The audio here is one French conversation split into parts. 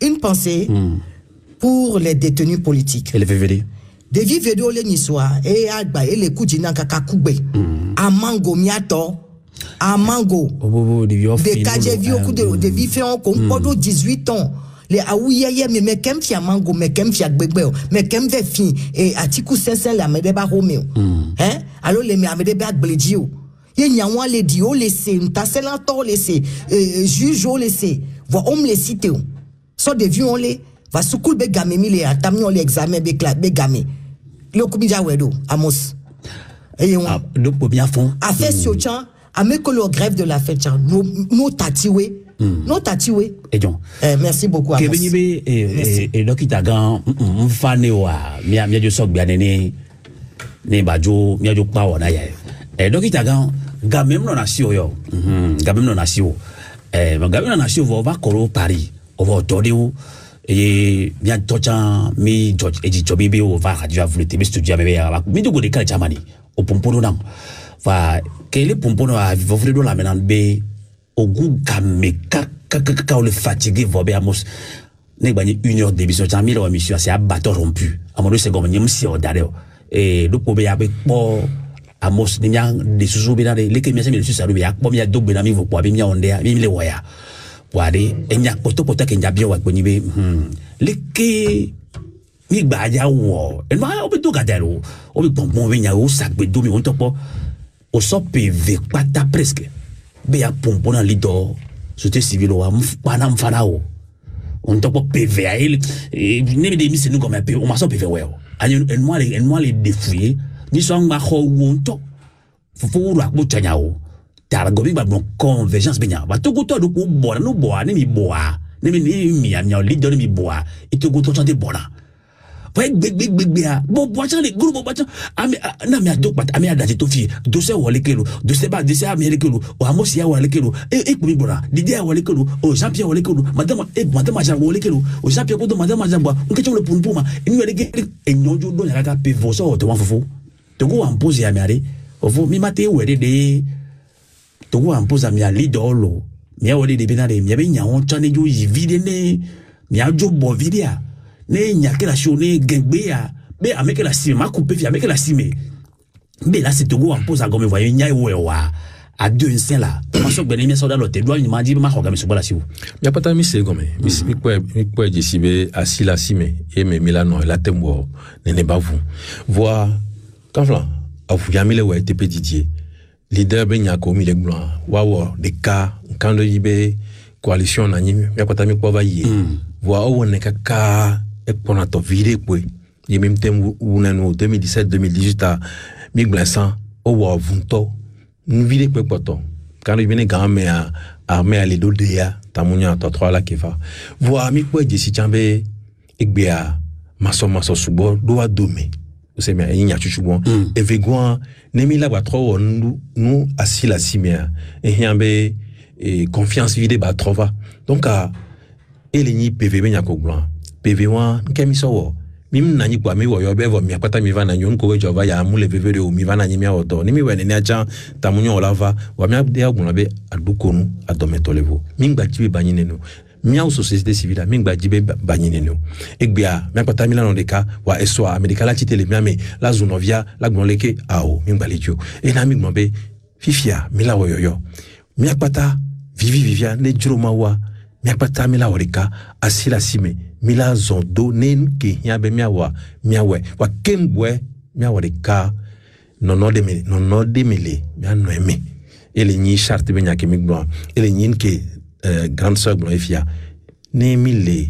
une pensée pour les détenus politiques. Et les VVD. Des vidéos les nisoa et agba et les kujina kakakube. A mango miato. A mango. Des kajevi au coup de vie fait en concodo 18 ans. Les aouyaye mais kem fia mango mais kem fia gbegbe mais kem ve fin et atiku sensen la medeba romeo. Hein? Alors les me amedeba gbedio. Ye nyanwa le dio laissé, ntaselanto laissé, juge o laissé, va homme les cité. So de vieux on les va soukul be game mi le atamni on les examen be classe be game. Le kubija wedo amos. Et on donc bien fond. A fait siocha, a me que le grève de la fête no tatiwe. No tatiwe. Et donc merci beaucoup amos. Kebenibe et dokita gan mfane wa mia jo sok bia ne bajo mia jo pa wona ya. Et dokita gan gamem no nasio yo. Gamem no nasio. Gamem no nasio va koro Paris. On va autour et bien tocha mi George eji jobibe o va radio voulu te studio bebe ya mi dogo de kala jamani o pompono nam va kele pompono a vivre do la menan be o gu game ka le fatigué va be amos ne gbani 1 heure d'émission jamani la émission c'est à bateau rompu à mon second nyem si o dare et do po be ya be po amos ni nya de susu be na le ke mi se mi le susu be ya po mi ya dogbe na mi vo po be mi ya onde mi le waya wade enya poto ke njabia wa kwenyibe leke mi gbaja wo en ma obi to gadero obi bonbon we nya o sagbe do mi on topo o so PV pata presque be ya pompona lido société civile wa mfana mfana o on topo PV a il ne me demi c'est nous comme un peu on ma so PV we en moi les défouiller ni so ngba kho wo to fofo ru akpo tanya o tara gobi ba bon convergence benya ba to goto do ko bora no boa ne mi boa ne mi amia leader ne mi boa e to goto chante bora fa gbegbe a bo chan le groupe bo chan ami na mi adok pat ami adati to fi do se wole kelo do se ba de se ami kelo o amosi ya wole kelo e ko mi bora didi ya wole kelo o Jean Pierre wole kelo madame ja wole kelo o Jean Pierre ko do madame ja boa nke chole punpuma inu wele ke enyojo do ya ka pe vo so to wan fofo to go wan pose ya mi are o vo mi mate wele de togo ampoza mi ali dolo mi awole de benare mi abe nya won chane jo yivide ne mi ajo bo vidia ne nya ke la shone gengbe ya be ameke la sime ma coupe fi ameke la sime be là c'est togo ampoza gomme voye nya wewa a deux instants là ma so gbe mi so da lo te do ni ma di ma ho ga mi so bola si o mi apata mi se gomme mi ko je sibe asila sime e me milano la tembo ne ba vous voir quand là a vous yamile wa te Didier leader ben yako mi le blanc wawo de ka quand de yibe coalition na nyimi ya kwata mi kwa va yi wa o ne ka e pona to vire pe y même temps ou 2017 2018 a mi blanc o wa vunto nous vire pe poto quand il vient grand mais armée à ledo de ya tamunya to 3 la kifa wa mi ko je si chambe egbea maso subo do wa dome c'est bien il y a chuchubon et vegouan nemi la ba trop nous assis la cimère et yambe et confiance vide ba trova donc a eleni PV ben yako blanc PV wan kemi so mim nani kwa mi wo yo be vo mi akata mi va na nyon ko jo va ya mu le PV de o mi va na nyimia oto ni mi we ne aja tamunyo olava wa mi abde agun be adukonu adometolevo mi ngba tibe banyinenu mia société civile mingba jibe banyineno egbia mi akata mi la no de ka wa eso america la titele mi ame la zonovia la gnoleke ao mingba lejo e na mi gnombe fifia mi la woyoyo mi akata vivia ne juroma wa mi akata mi la orika asila sime mi la zondo ne ke yabe mi awa mi awe wa kembwe mi aworika nono de mele mi anoeme ele nyi charte be nyake mi gno ele nyin ke grande sœur Glorifia né mille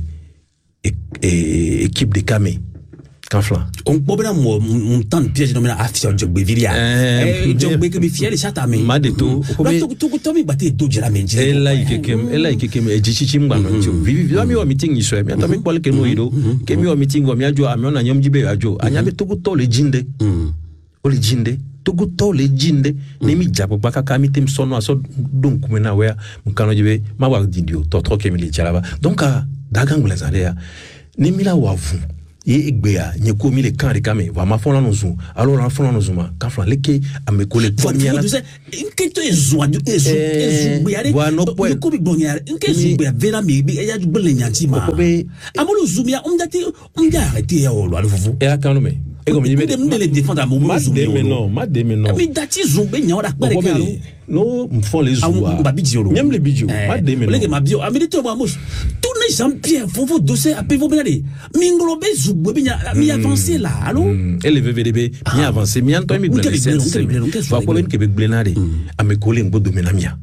équipe de camé Canflan on probablement mon temps piège nomina affiche jogbe viria jogbe que mi fiel chata me ma de to to mi batte do jira menji ela ikekem e jichichi mgbano nti vivi mi wa meeting iso mi ata mi kwale ke no ido ke mi wa meeting wa mi ajo ami ona nyom jibe ajo anya be to to le jinde o le jinde togo to le jinde ne mi japo baka kamite msono aso donc mena wea mkano jibe ma wa didio to ke mi le jalaba donc a dagangula zalea ne mi la wavu et gbea ni komi le kan de kame va ma fona no zoom alors la fona no zoom kan flan leke ame ko le komi ala nkento ezo gbea wa no po ko bi gbonya nkezo gbea vera mi ya ju bele nyanti ma amolo zoom ya arrêté ya o lo alfufu e akano me e go mi me le défendre à mon zoom ma de me non mi dati zoom be nya o da pere kalo no mfon les zoom ba bidiolo même les bidios ma de me non le ma bio amilito mo amos tourner Jean-Pierre faut dossier à pe venir mingolo be zoom be nya mi avancer là allô et le VVDB mi avancer mi anto mi blé va ko ben Québec blénade ame ko le ngo domaine amia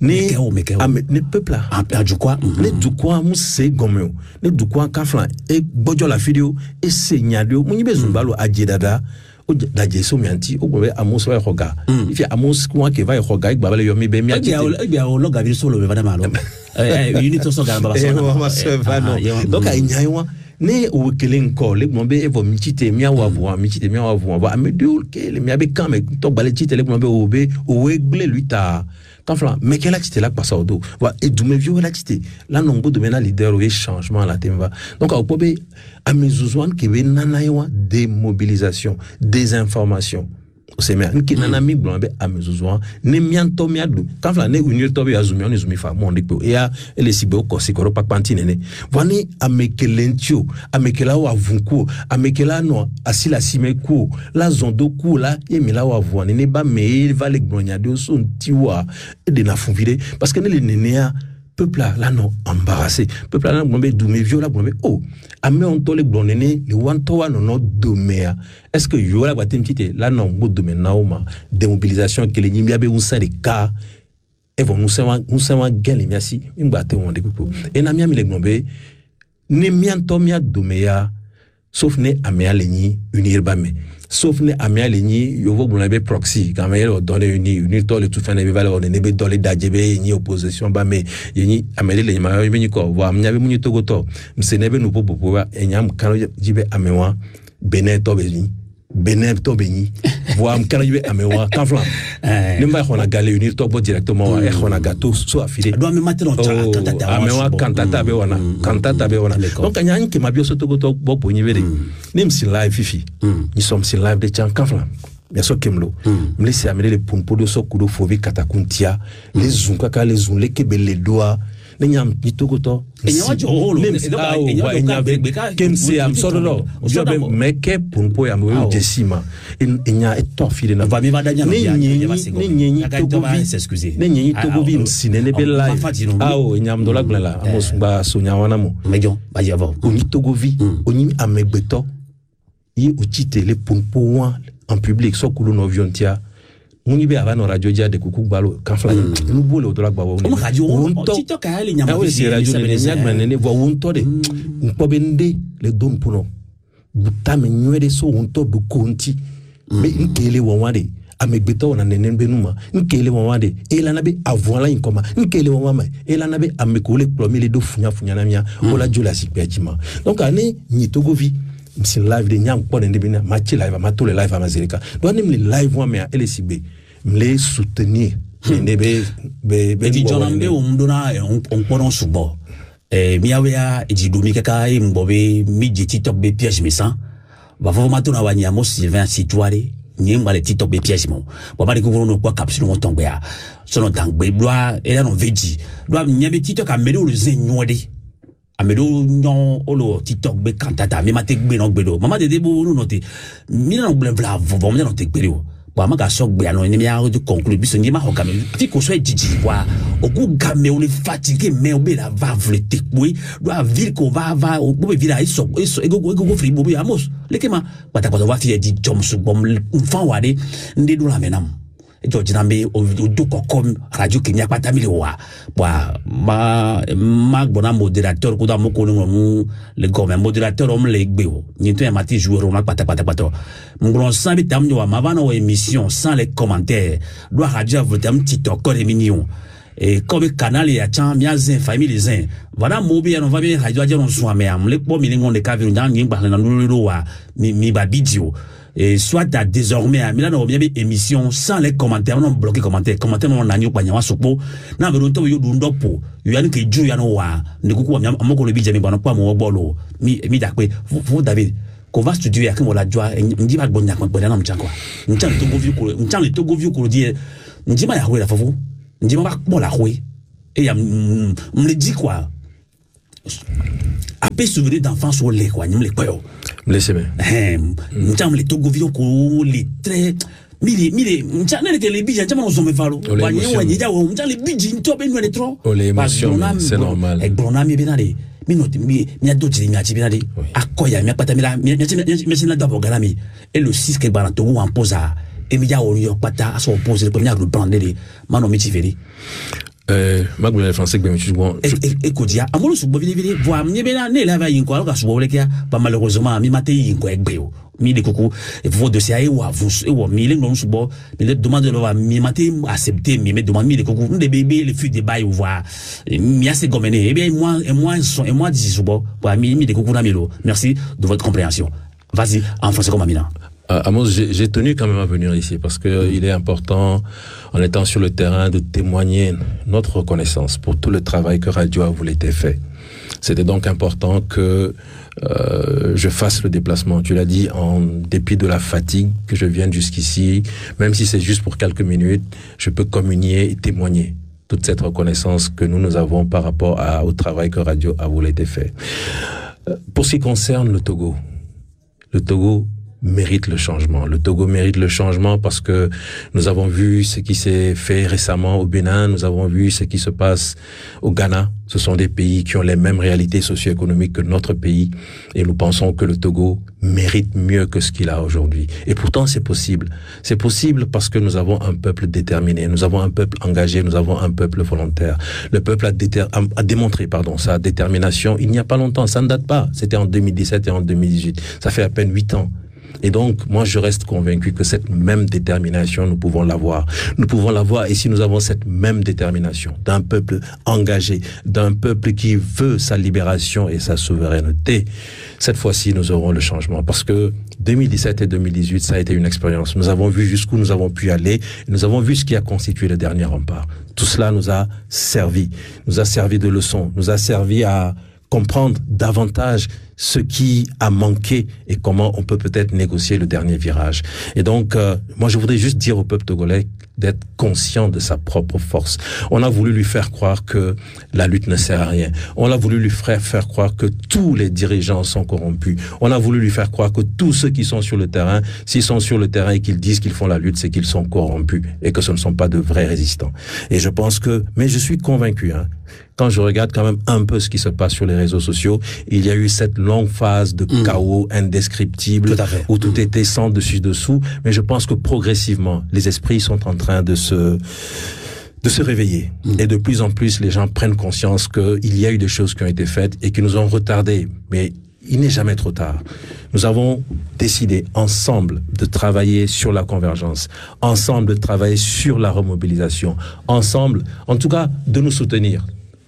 ne peuple là du quoi ne du quoi mu se gomeo ne du quoi kaflan e bojo la video e segnado mu nyibe zumbalo ajedada o da jeso mianti o gobe amos wa hoga ifi amos kwa ke va hoga igbabale yo mi be mi aje o loga vi solo be vada malo unito so gamba so donc a nyaiwa ne o kelen ko le gombe e vo michite mi awavu ba amedu ke le mi abe kan me to bale chite le gombe o be o egle luita Quand mais quelle activité là passe au dos va et du même l'activité là non de maintenant leader ou changement la temba donc au pobe à mes besoins qui veut nanaïwa démobilisation désinformation c'est mais qui nanami blanc à mes besoins ne mianto miadu quand la ne unir tobe azumi on izumi fa mon dikpo et les sibo ko sikoro pa pantine vani amekelentio amekela wa vunku amekela no asila simeku la zondo ku la yemila wa voine ne ba me va le glonyade so ntiwa et de na fonvide parce que ne les nénéa peuple là non embarrassé peuple là non be doume viola bon oh ame on to le glonene le wanto wa non domea est-ce que yo la batem tite là non go domaine naoma démobilisation que les nyimia be unsa de cas et vont nous savoir gagner merci mbate on de people et na miami le gnombe ne mianto mia domea sauf ne amea lenyi unir ba me sauf ne amea lenyi yo vo be proxy quand même donner unir to le tout fin ne be valeur ne be dole dajebe ni opposition ba me yeni amele lenyi ma be ni ko wa mnya be munyi togoto msene be no popo wa enyam kan jibe amewa beneto be ni beneto be ni wa mkan jibe amewa kanflan ne mba xona galé unir to bo directement wa xona gato so affilé do me mater on cantata amewa cantata be wana donc anyani ke mabio so togoto bo po ni vede nim si live fifi ni sommes si live de chan kanflan bien sûr kemlo me laisser amener les pompo so kudo fovi katakuntia les zunka ka les zun les kebele doa ne nyam ni togoto enyawa jo holo kem se am solo jobe meke pompo ya mo jesima enya etofile na va mi va danya ni togovi msine ne be live enyam dola glela amos ba sonya wana mo mejo ba javo oni togovi oni amegbeto yi ochite le pompo en public so kulo no viontia muni be ava no radio dia de kuku balo kan fla nu bole o dola gba wo on radio on TikTok a le nyama fi radio ne nyagma ne vo wonto de npo be nde le dom puno butame nywede so wonto du konti be nkele wonwade amegbeto na nenen benuma nkele wonwade ela na be avoila inkoma nkele wonwama ela na be amekole plomile do funya na mia ola jola sikpejima donc ane ni togovi msi live de nyam kwa ndebe na machi live ma to le live amazerika do nem le live wa me LCB me soutenir ndebe be di jonambe o mdona on poron subo miawea ejidomi kaka mbobe miji TikTok be piège mesan ba fo ma to na wanya mo Sylvain Situare nyimba le TikTok be piège mo ba de ko no kwa capsule mo tongbe ya so no tangbe doa ela no veji doa nyebe TikTok a mede o zenyode amedo nyon olo TikTok be kantata mi mate gbe no gbedo mama de debo no note mi na no gbe vla vo mi no te gbe o ba ma ga so gbe ano ni mi a de conclude bi so ni ma ho ga me ti ko so ejiji wa ogu ga me o le fatigue me o be la va vle te kwe do a ville ko va o bo be ville a so ego free bo be amos lekema pata va fi di jom su bom mfan wa de ndi do la menam George Nambe o do comme radio Kenya pata mi wa ma bona modérateur ko da mo ko no le gomme modérateur om le gbe o ni to mati joueur on pata ngron sambi tam ni wa ma va no émission sans les commentaires do radio voter un TikTok ko mignon et comme canal ya chan miazen famille zin voilà mo bien on va bien radio on so me am le po mi ngon de ka vi ndan ni ba na no wa mi ba video et soit à désormais à Milan bien émission sans les commentaires non bloqué commentaires non nanyo pa nyawa sopo na be ronto yo dundo po yo ani ke ju ya no wa ne kuku amoko le bijami bana pa mo gbolo mi dakwe vous David qu'on va studio ya kimo la joie ndi ba gbonya kwa na mchankwa mchan to go view ko dire ndi ma ya hwe la fofu ndi ma ba la hwe et ya me dit quoi après souvenir d'enfance au lait quoi ni me le quoi laissez-moi mcham le togo vio ko les très mili mcham ne les bidji mcham on me falo wa ni ja wo mcham les bidji nto be no trop les émotions c'est normal et bonami benade mi a d'autres mi a tibinade akoya mi pata mi la d'abord galami et le 6 que bana togo en posa et mi ja o yo pata so pose le premier le brander mano mi tiferi Magwe français que je bon ekodia amolo so bovili vili voir mi bena ne la va yinko alors ka so boleka pas malheureusement mi maté yinko egbeo mi de koko et vous de ça et wa mi le non so bo mi le demande de va mi maté accepter mi me demande mi de koko de bébé le fut de bail voir mi assez gomené et bien moi dis so bo mi de koko na milo merci de votre compréhension vas-y en français comme Amina. Amos, j'ai tenu quand même à venir ici parce que il est important, en étant sur le terrain, de témoigner notre reconnaissance pour tout le travail que Radio Avoul était fait. C'était donc important que je fasse le déplacement. Tu l'as dit, en dépit de la fatigue, que je vienne jusqu'ici, même si c'est juste pour quelques minutes, je peux communier et témoigner toute cette reconnaissance que nous avons par rapport au travail que Radio Avoul était fait. Pour ce qui concerne le Togo mérite le changement. Le Togo mérite le changement parce que nous avons vu ce qui s'est fait récemment au Bénin, nous avons vu ce qui se passe au Ghana. Ce sont des pays qui ont les mêmes réalités socio-économiques que notre pays et nous pensons que le Togo mérite mieux que ce qu'il a aujourd'hui. Et pourtant c'est possible. C'est possible parce que nous avons un peuple déterminé, nous avons un peuple engagé, nous avons un peuple volontaire. Le peuple a démontré sa détermination il n'y a pas longtemps, ça ne date pas. C'était en 2017 et en 2018. Ça fait à peine 8 ans. Et donc, moi, je reste convaincu que cette même détermination, nous pouvons l'avoir. Nous pouvons l'avoir, et si nous avons cette même détermination d'un peuple engagé, d'un peuple qui veut sa libération et sa souveraineté, cette fois-ci, nous aurons le changement. Parce que 2017 et 2018, ça a été une expérience. Nous avons vu jusqu'où nous avons pu aller, et nous avons vu ce qui a constitué le dernier rempart. Tout cela nous a servi de leçon, nous a servi à comprendre davantage ce qui a manqué et comment on peut peut-être négocier le dernier virage. Et donc, moi, je voudrais juste dire au peuple togolais d'être conscient de sa propre force. On a voulu lui faire croire que la lutte ne sert à rien. On a voulu lui faire croire que tous les dirigeants sont corrompus. On a voulu lui faire croire que tous ceux qui sont sur le terrain, s'ils sont sur le terrain et qu'ils disent qu'ils font la lutte, c'est qu'ils sont corrompus et que ce ne sont pas de vrais résistants. Et je pense que, mais je suis convaincu, quand je regarde quand même un peu ce qui se passe sur les réseaux sociaux, il y a eu cette longue phase de chaos indescriptible où tout était sans dessus-dessous, mais je pense que progressivement, les esprits sont en train de se réveiller. Et de plus en plus, les gens prennent conscience qu'il y a eu des choses qui ont été faites et qui nous ont retardés. Mais il n'est jamais trop tard. Nous avons décidé ensemble de travailler sur la convergence, ensemble de travailler sur la remobilisation, ensemble, en tout cas, de nous soutenir,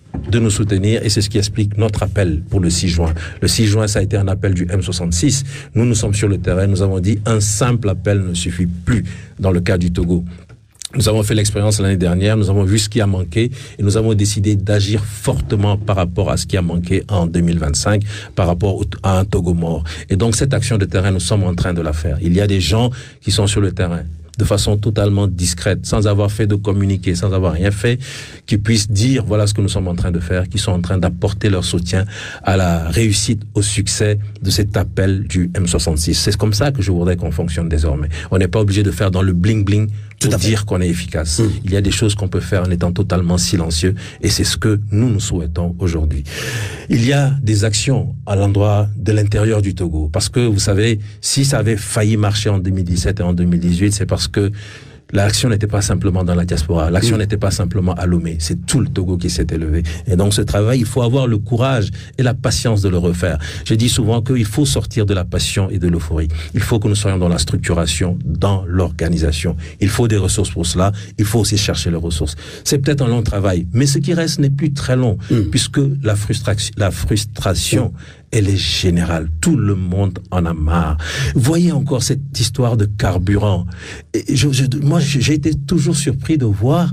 et c'est ce qui explique notre appel pour le 6 juin. Le 6 juin, ça a été un appel du M66. Nous sommes sur le terrain, nous avons dit un simple appel ne suffit plus dans le cas du Togo. Nous avons fait l'expérience l'année dernière, nous avons vu ce qui a manqué et nous avons décidé d'agir fortement par rapport à ce qui a manqué en 2025, par rapport à un Togo mort. Et donc cette action de terrain, nous sommes en train de la faire. Il y a des gens qui sont sur le terrain de façon totalement discrète, sans avoir fait de communiqué, sans avoir rien fait, qui puissent dire voilà ce que nous sommes en train de faire, qui sont en train d'apporter leur soutien à la réussite, au succès de cet appel du M66. C'est comme ça que je voudrais qu'on fonctionne désormais. On n'est pas obligé de faire dans le bling-bling pour dire qu'on est efficace. Il y a des choses qu'on peut faire en étant totalement silencieux et c'est ce que nous souhaitons aujourd'hui. Il y a des actions à l'endroit de l'intérieur du Togo parce que vous savez, si ça avait failli marcher en 2017 et en 2018, c'est parce que l'action n'était pas simplement dans la diaspora, l'action n'était pas simplement à Lomé, c'est tout le Togo qui s'est élevé. Et donc ce travail, il faut avoir le courage et la patience de le refaire. Je dis souvent qu'il faut sortir de la passion et de l'euphorie. Il faut que nous soyons dans la structuration, dans l'organisation. Il faut des ressources pour cela, il faut aussi chercher les ressources. C'est peut-être un long travail, mais ce qui reste n'est plus très long, puisque la frustration elle est générale. Tout le monde en a marre. Voyez encore cette histoire de carburant. Et moi, j'ai été toujours surpris de voir,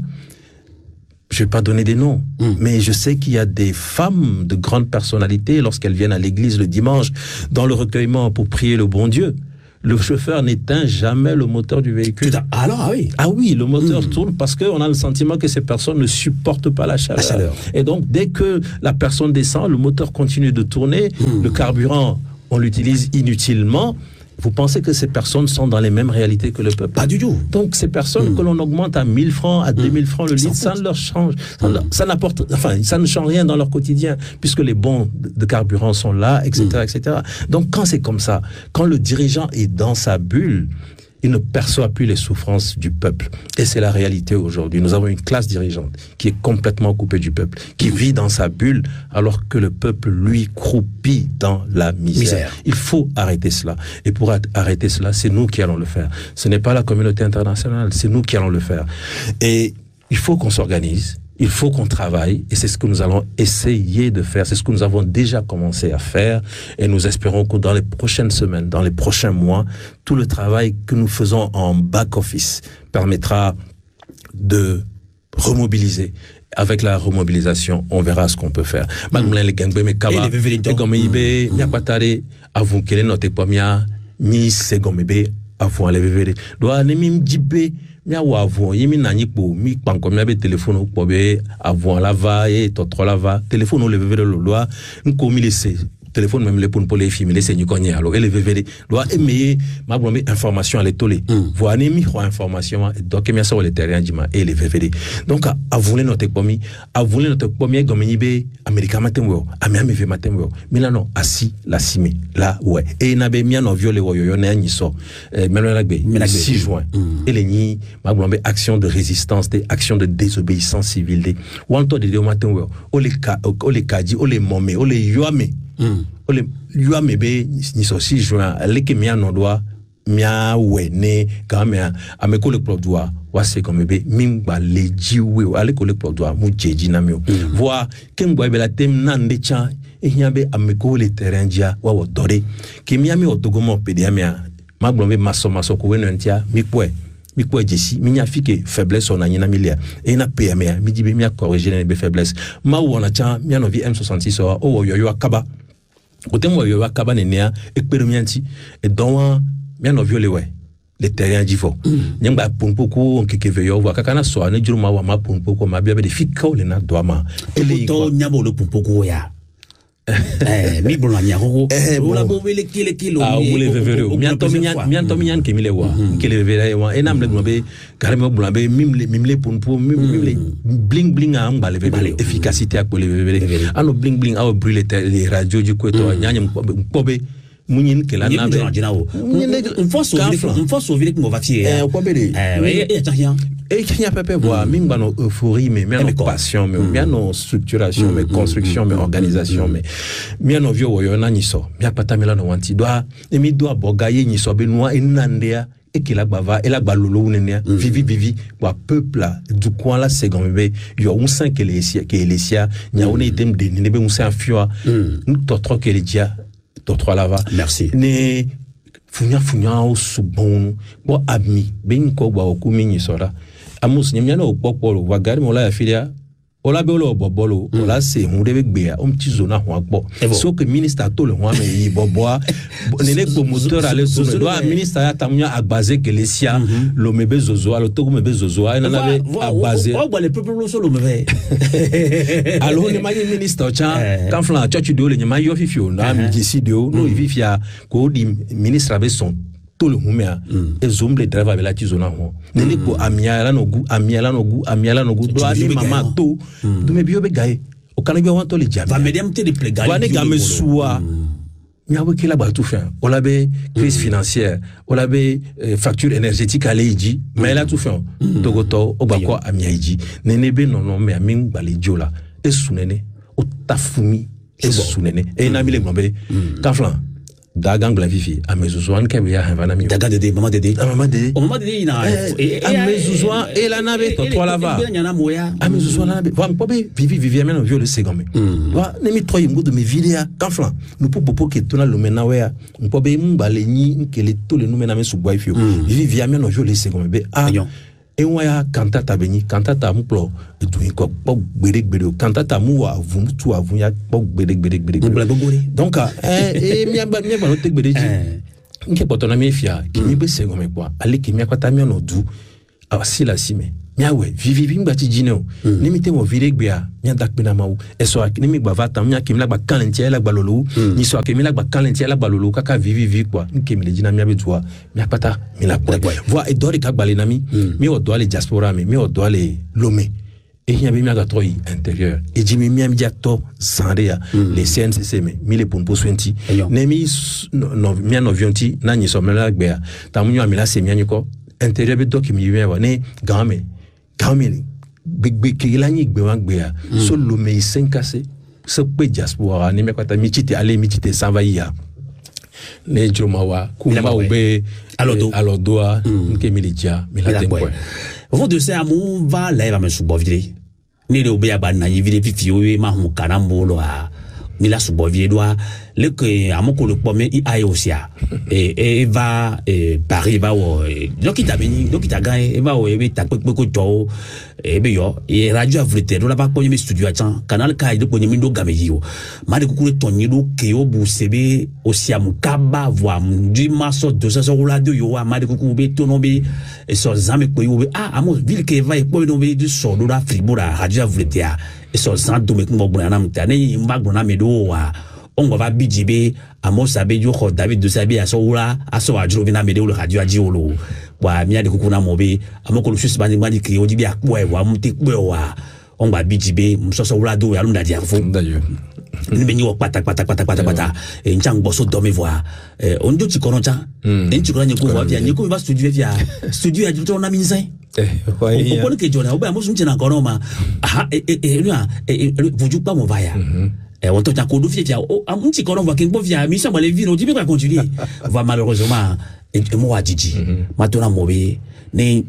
je vais pas donner des noms, mais je sais qu'il y a des femmes de grandes personnalités, lorsqu'elles viennent à l'église le dimanche, dans le recueillement pour prier le bon Dieu, le chauffeur n'éteint jamais le moteur du véhicule. Alors, ah oui. Ah oui, le moteur tourne parce qu'on a le sentiment que ces personnes ne supportent pas la chaleur. Et donc, dès que la personne descend, le moteur continue de tourner, le carburant, on l'utilise inutilement. Vous pensez que ces personnes sont dans les mêmes réalités que le peuple? Pas du tout. Donc, ces personnes que l'on augmente à 1000 francs, à 2000 francs le litre, ça ne leur change. Ça n'apporte, enfin, ça ne change rien dans leur quotidien, puisque les bons de carburant sont là, etc., etc. Donc, quand c'est comme ça, quand le dirigeant est dans sa bulle, il ne perçoit plus les souffrances du peuple. Et c'est la réalité aujourd'hui. Nous avons une classe dirigeante qui est complètement coupée du peuple, qui vit dans sa bulle, alors que le peuple, lui, croupit dans la misère. Il faut arrêter cela. Et pour arrêter cela, c'est nous qui allons le faire. Ce n'est pas la communauté internationale, c'est nous qui allons le faire. Et il faut qu'on s'organise. Il faut qu'on travaille, et c'est ce que nous allons essayer de faire. C'est ce que nous avons déjà commencé à faire, et nous espérons que dans les prochaines semaines, dans les prochains mois, tout le travail que nous faisons en back-office permettra de remobiliser. Avec la remobilisation, on verra ce qu'on peut faire. Les gangbe me kaba, les gombe ibe, mi akpatare, avun kele note kwa mi se gombe be, avun le vevere. Doa ne mi mjibe. Mia wa avon yimi nani po mi panko mi abe téléphone po be avon la va et totro la va téléphone le vevere lo loi nko mi laisser téléphone même les pour les films les seigneurs connait alors et le vevere doit aimer ma blombe information à l'étolé voir ne mi information donc mi ça le terrain dima et le vevere donc avouler notre pomi comme ni be américain matin wo ami ve matin wo milano asi la simi là ouais et na be mi no violé wo yo na nyiso melagbe 6 juin et les ni ma blombe action de résistance des actions de désobéissance civile des wanto de matin wo o les kadi o les momé o les yoame ole yua mebe ni so 6 juin leke mia no doa mia wene kamea ameko le produit wa se comme be mingba lejiwe ale ko le produit mu jeji na mi voir kengwa be la tem nande cha ehiabe ameko le terrain dia wa wodore ke mia mi otogomo pedia mia maglombe maso ko wenu ntia mi kwe jesi mi nya fike faiblesse on anyina milia e na PMA mi dibe mi corriger les faiblesse ma wona cha mi no vi M66 o yo akaba côté moi yo akaba nenia expérimenti et donc mi no violé ouais les terrains d'Ivo nyamba punpoko nkeke veyo wa kakana so ane juruma wa ma punpoko ma bia be de fiko le na doama ele to nyabo le punpoko ya mi blona nyako ola bo vele kilo le vevere mianto minyan ke mile wa kele vevere wa enam le be carrément blona be mimle punpo mimle bling bling a ngba le vevere efficacité a ko le vevere ano bling bling a brûler les radios du kweto nyanya mpobe munyin ke la nabe une fois sauver que mon vaccier et qu'il n'y a pas de voir même dans nos euphorie mais bien nos passion mais bien nos structuration mais construction mais organisation mais bien nos vieux woyo na niso bien patamela no wanti doa emi doa bogaye niso benwa enandea et qu'il a bava et la balolo unenia vivi wa peuple du coin là c'est comme be yo un 5 que les sia nya on item de ne be un 5 fio totro que les dia totro lava merci ne funya au subon bo admi ben ko gba okumi ni sora amus nyamnya no popolo wa gari mo la ya filia ola be lo bobolo ola se hun de gbe o mti zona ho agbo so que ministre to le ho me yi boboa ne ko moteur ale so me do ministre ya tamunya agbaze gelesia lo mebe zozo alo to mebe zozo ina na be agbaze o gba le peuple lo so lo mebe alo ne ma ministre cha kan flan church de o le nyama yo fifio na mi décide o no vifia ko di ministre abe son tout le monde et zoom les driver avec la tizona ho ne ko amiala no gu do ani mama to do me bio be gae o kana bio wanto le jam va medium te de plegal wa ne ga me suwa nyawo kila ba tout faire on l'avait crise financière on l'avait facture énergétique à leiji mais là tout fait togoto o ba ko amiaiji ne be non mais amin balidiola e sunene o tafumi e sunene e na mi le gombe kaflan dagang la fifi a mezuzwan ke bia havana mi daga de maman de o maman de ina a mezuzwan e la nave to toi là-bas a mezuzwan la va pobe vivi men viole segome va ne mi troy ngudo me vidéa kanflan no popo ke tona lo mena wea pobe mbale ni nkele to le no mena me subwa ifio vivi men viole segome be e waya kantata beni kantata mu plo etu ko pok gbere kantata mu wa vum tu avun ya pok gbere donc mi ba no te gbere ji nke potona mi fia ki mi be sego me kwa ale ki mi akwata mi no du asila sime mi awe vivi ngba ti jineo ni mi te mo vire gbe a mi dak pe na mawu e so ni mi gba vata mi akim la gba kalentie la gba lolo ni so akim la gba kalentie la gba lolo kaka vivi kwa nke mi le jina mi abetua mi akwata mi la kwa voi e dori ka gba le na mi o do ale diaspora mi o do ale lome et il y a bien un toit intérieur et j'ai mis un diacto sans rien les CNCC mais mi les pompo sointi nemi no mi no vionti na ni so mela gbe ta mu mi la se mi anyiko intérieur be doki mi wi wa ne game big ki la ni gbe wa gbe so lo me 5 cassé so pe diaspora ni me kwata mi chite ale mi chite s'en ya ne jomawa kuma ube alodoa nke militia milate kwa vous de ça mon va là va me subovire ni le obeya ba na yivire fifi we ma hu kanambolo a ni la subovire doa le que amoko le pomme i aye aussi et va Paris va wo donc il t'a gagné et va wo e ta pepe ko to e be yo e radio avulete do la ba ko mi studio a chan canal ka de ko mi do game yo ma de kukure tonyi do ke o bu sebe aussi am kaba voa du maso 200 roula de yo ma de kukure be to no be e so zame ko yo be amo ville ke va e ko no be du so do la fribora radio avulete a e so san do me ko bo na mta ne mbagbo na me do wa on va bijibe amo sabe jo ko David de sabe aso wula aso ajuro bina mede le radio ajiolo wa mi ade kukuna mobe amoko lu sus bani bani ki oji bi akpo e wa mte pe wa on va bijibe msoso wula do ya lunda dia fo d'ailleurs ni be ni wo pata e nchan gboso do me voa on do ti kono cha en ti kono ni ko wa via ni ko ba studio ya jito na minzai wa ya ko ke jona oba mo sun chena kono ma voju pa mo va ya on t'a qu'on doit faire un petit colon va qu'il peut faire mission va les vivre on dit pas continuer va malheureusement moi Didi maintenant mauvais ne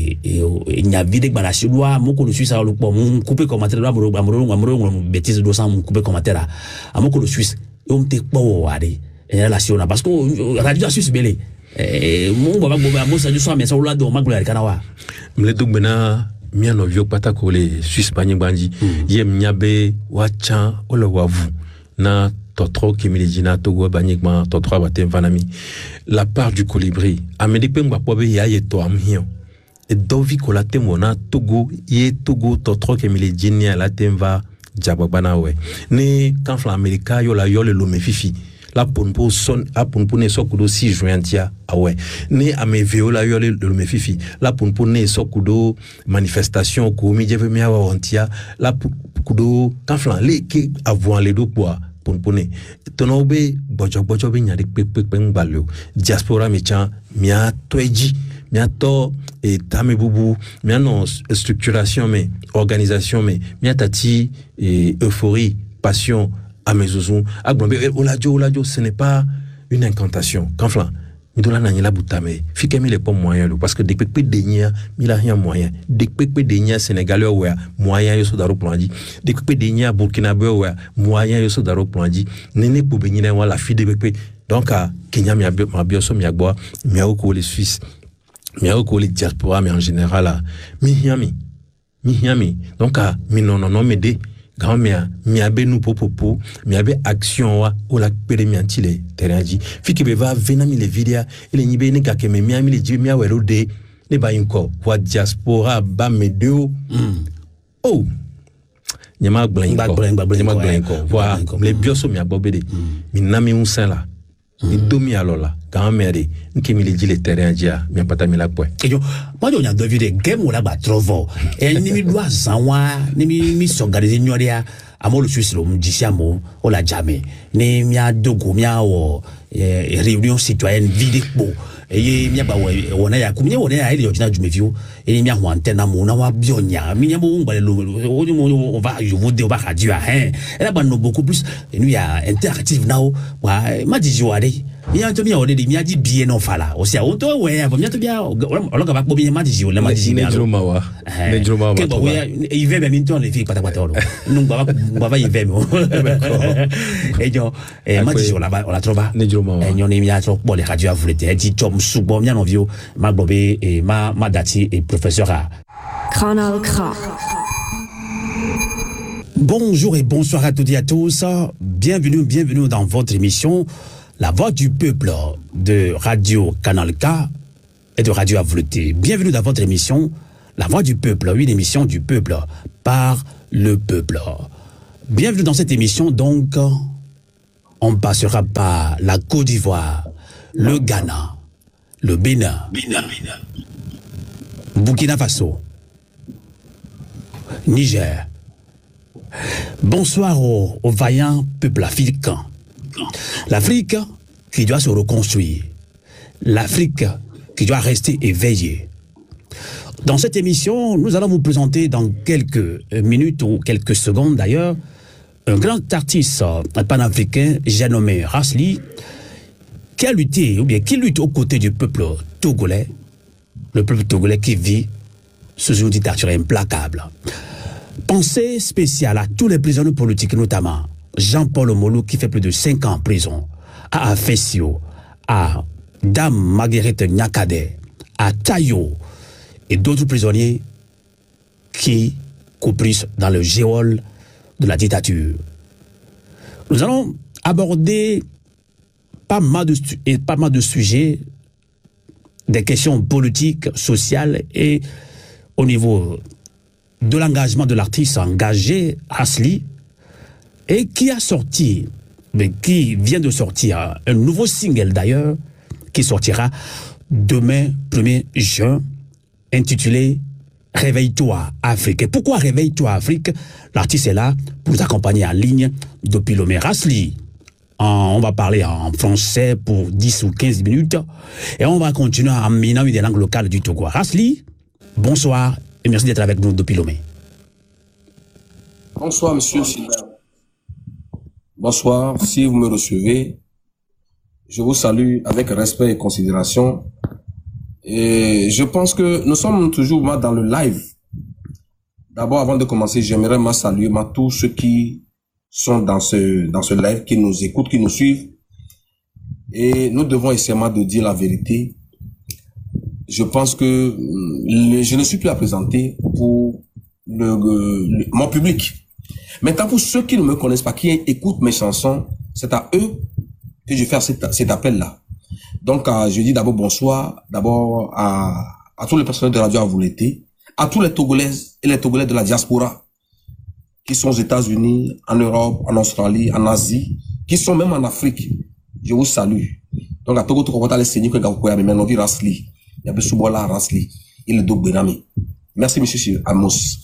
nya vide ba la chinois moko le suisse le po mon couper commentaire là amoro bêtise 200 mon couper commentaire amoko le suisse on te po wade relation parce que radio suisse belé mon baba mo sa du so mais ça là do magula kanawa mle dugbena miano vio pata ko le Suisse banyi yem nyabe wacha ole wavu na totro kimilejina togo banyigma totro batem vanami la part du colibri amedipe ngba pobe ya yeto amhio e dovi ko la temona togo totro kimilejina la temva jababana we ni kanfla amerika yo la yo le lo mefifi la ponpo son a ponpo ne sokudo 6 juin tia awe ne ame viola yo le mefifi la ponpo ne sokudo manifestation ko mi jeve mi awa ontia la kudo kanflan le ke avant le do poa ponpo ne tonobe bojo be nyade pepe ngbalio diaspora mi chan mi a toeji mi a to et tame bubu mi a non structuration mais organisation mais mi a tati euphorie passion amezuzun agbombe olajo ce n'est pas une incantation kanflan midola na nyela butame fike mi les pas moyen parce que des pepe denia mi la rien moyen des pepe denia sénégalais ouais moyen yo so daro plandi des pepe denia burkinabé ouais moyen yo so daro plandi nene pour benina wala fi de pepe donc à Kenya mi abioso mi agboa mi ako les Suisses mi ako les diaspora mais en général mi hiami donc à mi non m'aider grand-mère mi abe nous popopo mi abe action wa o la pere mi antile terrain fiki be va vena mi le vidéa ele nyibe ne ka keme mi ami le ji mi awero de ne ba inko wa diaspora ba medeo oh nyama gblin ko wa le bioso mi abobede mi nami un saint là mi domi alola grand-mère nke mi le ji le terrain dia mi pata mi la poe ejo moi on a devu de game ou la ba trovo et ni mi doit zanwa ni mi s'organiser nyoria amo le Suisse lo mdisi amo o la jamais ni mi a dogo mi a wo réunion citoyenne vidéo et mi a ba wona ya kumye wona ya ile ojina jumevio et mi a ho antenne mo na wa bionya mi nyamo ngba le on va je vous dire on va radio hein elle a ba no beaucoup plus et nous il y a interactive now wa ma diji wade Il y a un bien, on est dit, il y a dit bien non fala. Aussi, à auto, ouais, il y a bien, on l'a pas bien, m'a dit, on l'a dit, Nejromawa. Il veut même une les filles, pas de nous, baba, il veut, et donc, m'a dit, on l'a trouvé, et on est mis à trop, bon, les radios à vous l'été, dit, Tom, sous bon, bien en vieux, ma bobé, et ma dati, et professeur à. Kanal K. Bonjour et bonsoir à toutes et à tous. Bienvenue dans votre émission La Voix du Peuple de Radio Canal K et de Radio Avleté. Bienvenue dans votre émission La Voix du Peuple, une émission du peuple par le peuple. Bienvenue dans cette émission, donc, on passera par la Côte d'Ivoire, le Ghana, le Bénin, Burkina Faso, Niger. Bonsoir au vaillant peuple africain. L'Afrique qui doit se reconstruire. L'Afrique qui doit rester éveillée. Dans cette émission, nous allons vous présenter dans quelques minutes ou quelques secondes d'ailleurs un grand artiste panafricain, j'ai nommé Rasli, qui a lutté, ou bien qui lutte aux côtés du peuple togolais, le peuple togolais qui vit sous une dictature implacable. Pensée spéciale à tous les prisonniers politiques, notamment Jean-Paul Omolo qui fait plus de 5 ans en prison, à Afesio, à Dame Marguerite Nyakade, à Tayo et d'autres prisonniers qui couvrissent dans le géol de la dictature. Nous allons aborder pas mal de sujets, des questions politiques, sociales et au niveau de l'engagement de l'artiste engagé, Rasli, et qui a sorti, mais qui vient de sortir un nouveau single d'ailleurs, qui sortira demain, 1er juin, intitulé Réveille-toi Afrique. Et pourquoi Réveille-toi Afrique? L'artiste est là pour vous accompagner en ligne depuis le Rasli. On va parler en français pour 10 ou 15 minutes et on va continuer en minant des langues locales du Togo. Rasli, bonsoir. Et merci d'être avec nous depuis Lomé. Bonsoir, monsieur Sylvain. Bonsoir. Si vous me recevez, je vous salue avec respect et considération. Et je pense que nous sommes toujours dans le live. D'abord, avant de commencer, j'aimerais saluer tous ceux qui sont dans ce live, qui nous écoutent, qui nous suivent. Et nous devons essayer de dire la vérité. Je pense que je ne suis plus à présenter pour mon public. Maintenant, pour ceux qui ne me connaissent pas, qui écoutent mes chansons, c'est à eux que je fais cet appel-là. Donc, je dis d'abord bonsoir, d'abord à tous les personnels de Radio Avleté, à tous les Togolaises et les Togolais de la diaspora, qui sont aux États-Unis, en Europe, en Australie, en Asie, qui sont même en Afrique. Je vous salue. Donc, à Togo, les seigneurs que vous pouvez me nommer Rasli. Merci, monsieur Amos.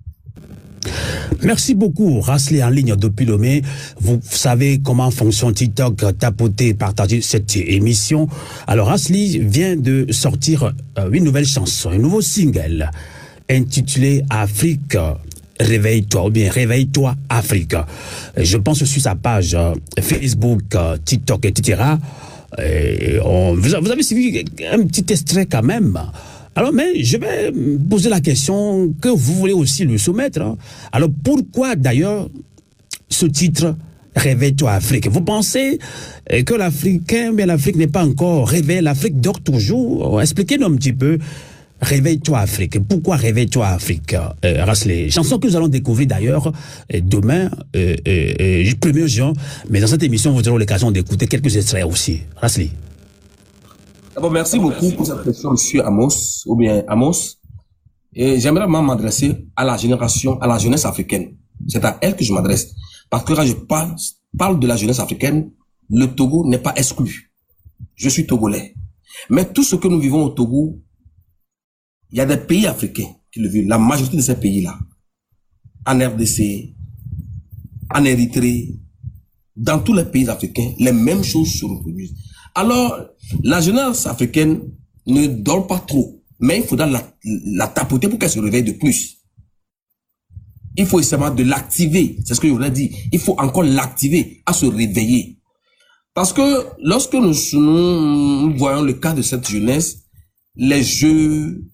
Merci beaucoup, Rasli en ligne depuis Lomé. Vous savez comment fonctionne TikTok, tapoter, partager cette émission. Alors, Rasli vient de sortir une nouvelle chanson, un nouveau single intitulé Afrique, réveille-toi, ou bien Réveille-toi Afrique. Je pense sur sa page Facebook, TikTok, etc. Vous avez suivi un petit extrait quand même. Alors, mais je vais poser la question que vous voulez aussi lui soumettre. Alors, pourquoi d'ailleurs ce titre Réveille-toi Afrique? Vous pensez que l'Africain, mais l'Afrique n'est pas encore réveillée, l'Afrique dort toujours? Expliquez-nous un petit peu. Réveille-toi Afrique. Pourquoi Réveille-toi Afrique, Rasli? Chanson que nous allons découvrir d'ailleurs demain, 1er juin. Mais dans cette émission, vous aurez l'occasion d'écouter quelques extraits aussi. Rasli. D'abord, merci beaucoup pour cette question, monsieur Amos, ou bien Amos. Et j'aimerais m'adresser à la génération, à la jeunesse africaine. C'est à elle que je m'adresse. Parce que quand je parle de la jeunesse africaine, le Togo n'est pas exclu. Je suis togolais. Mais tout ce que nous vivons au Togo, il y a des pays africains qui le vivent. La majorité de ces pays-là, en RDC, en Érythrée, dans tous les pays africains, les mêmes choses se reproduisent. Alors, la jeunesse africaine ne dort pas trop, mais il faudra la tapoter pour qu'elle se réveille de plus. Il faut essayer de l'activer, c'est ce que je voulais dire. Il faut encore l'activer, à se réveiller. Parce que lorsque nous voyons le cas de cette jeunesse, les jeux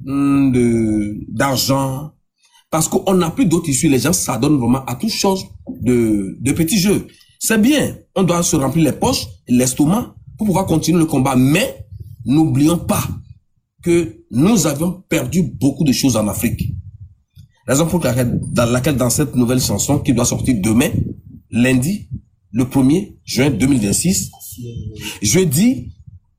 d'argent, parce qu'on n'a plus d'autres issues, les gens s'adonnent vraiment à toute chose de petits jeux. C'est bien, on doit se remplir les poches, l'estomac, pour pouvoir continuer le combat. Mais n'oublions pas que nous avions perdu beaucoup de choses en Afrique. Raison pour laquelle dans cette nouvelle chanson qui doit sortir demain, lundi, le 1er juin 2026, je dis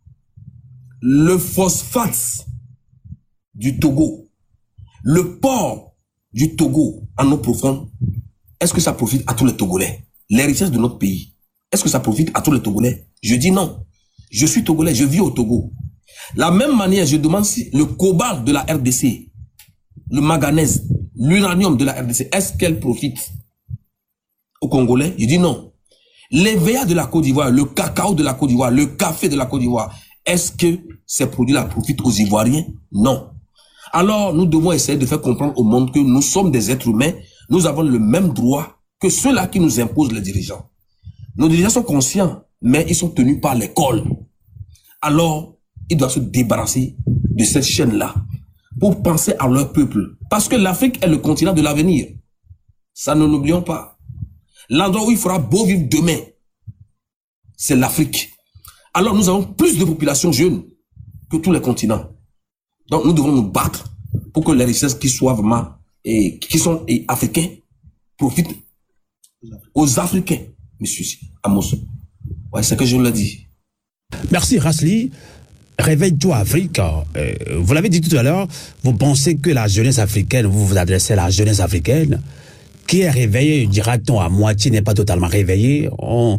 le phosphate du Togo, le port du Togo en eau profonde, est-ce que ça profite à tous les Togolais? Les richesses de notre pays, est-ce que ça profite à tous les Togolais? Je dis non. Je suis Togolais, je vis au Togo. La même manière, je demande si le cobalt de la RDC, le manganèse, l'uranium de la RDC, est-ce qu'elle profite aux Congolais? Je dis non. L'EVA de la Côte d'Ivoire, le cacao de la Côte d'Ivoire, le café de la Côte d'Ivoire, est-ce que ces produits-là profitent aux Ivoiriens? Non. Alors, nous devons essayer de faire comprendre au monde que nous sommes des êtres humains, nous avons le même droit que ceux-là qui nous imposent les dirigeants. Nos dirigeants sont conscients, mais ils sont tenus par l'école. Alors, ils doivent se débarrasser de cette chaîne-là pour penser à leur peuple. Parce que l'Afrique est le continent de l'avenir. Ça, ne l'oublions pas. L'endroit où il fera beau vivre demain, c'est l'Afrique. Alors, nous avons plus de population jeune que tous les continents. Donc, nous devons nous battre pour que les richesses qui soient vraiment, qui sont africains, profitent aux Africains, monsieur Amos. Ouais, c'est ce que je l'ai dit. Merci, Rasli. Réveille-toi, Afrique. Vous l'avez dit tout à l'heure, vous pensez que la jeunesse africaine, vous vous adressez à la jeunesse africaine, qui est réveillée, dira-t-on, à moitié, n'est pas totalement réveillée. On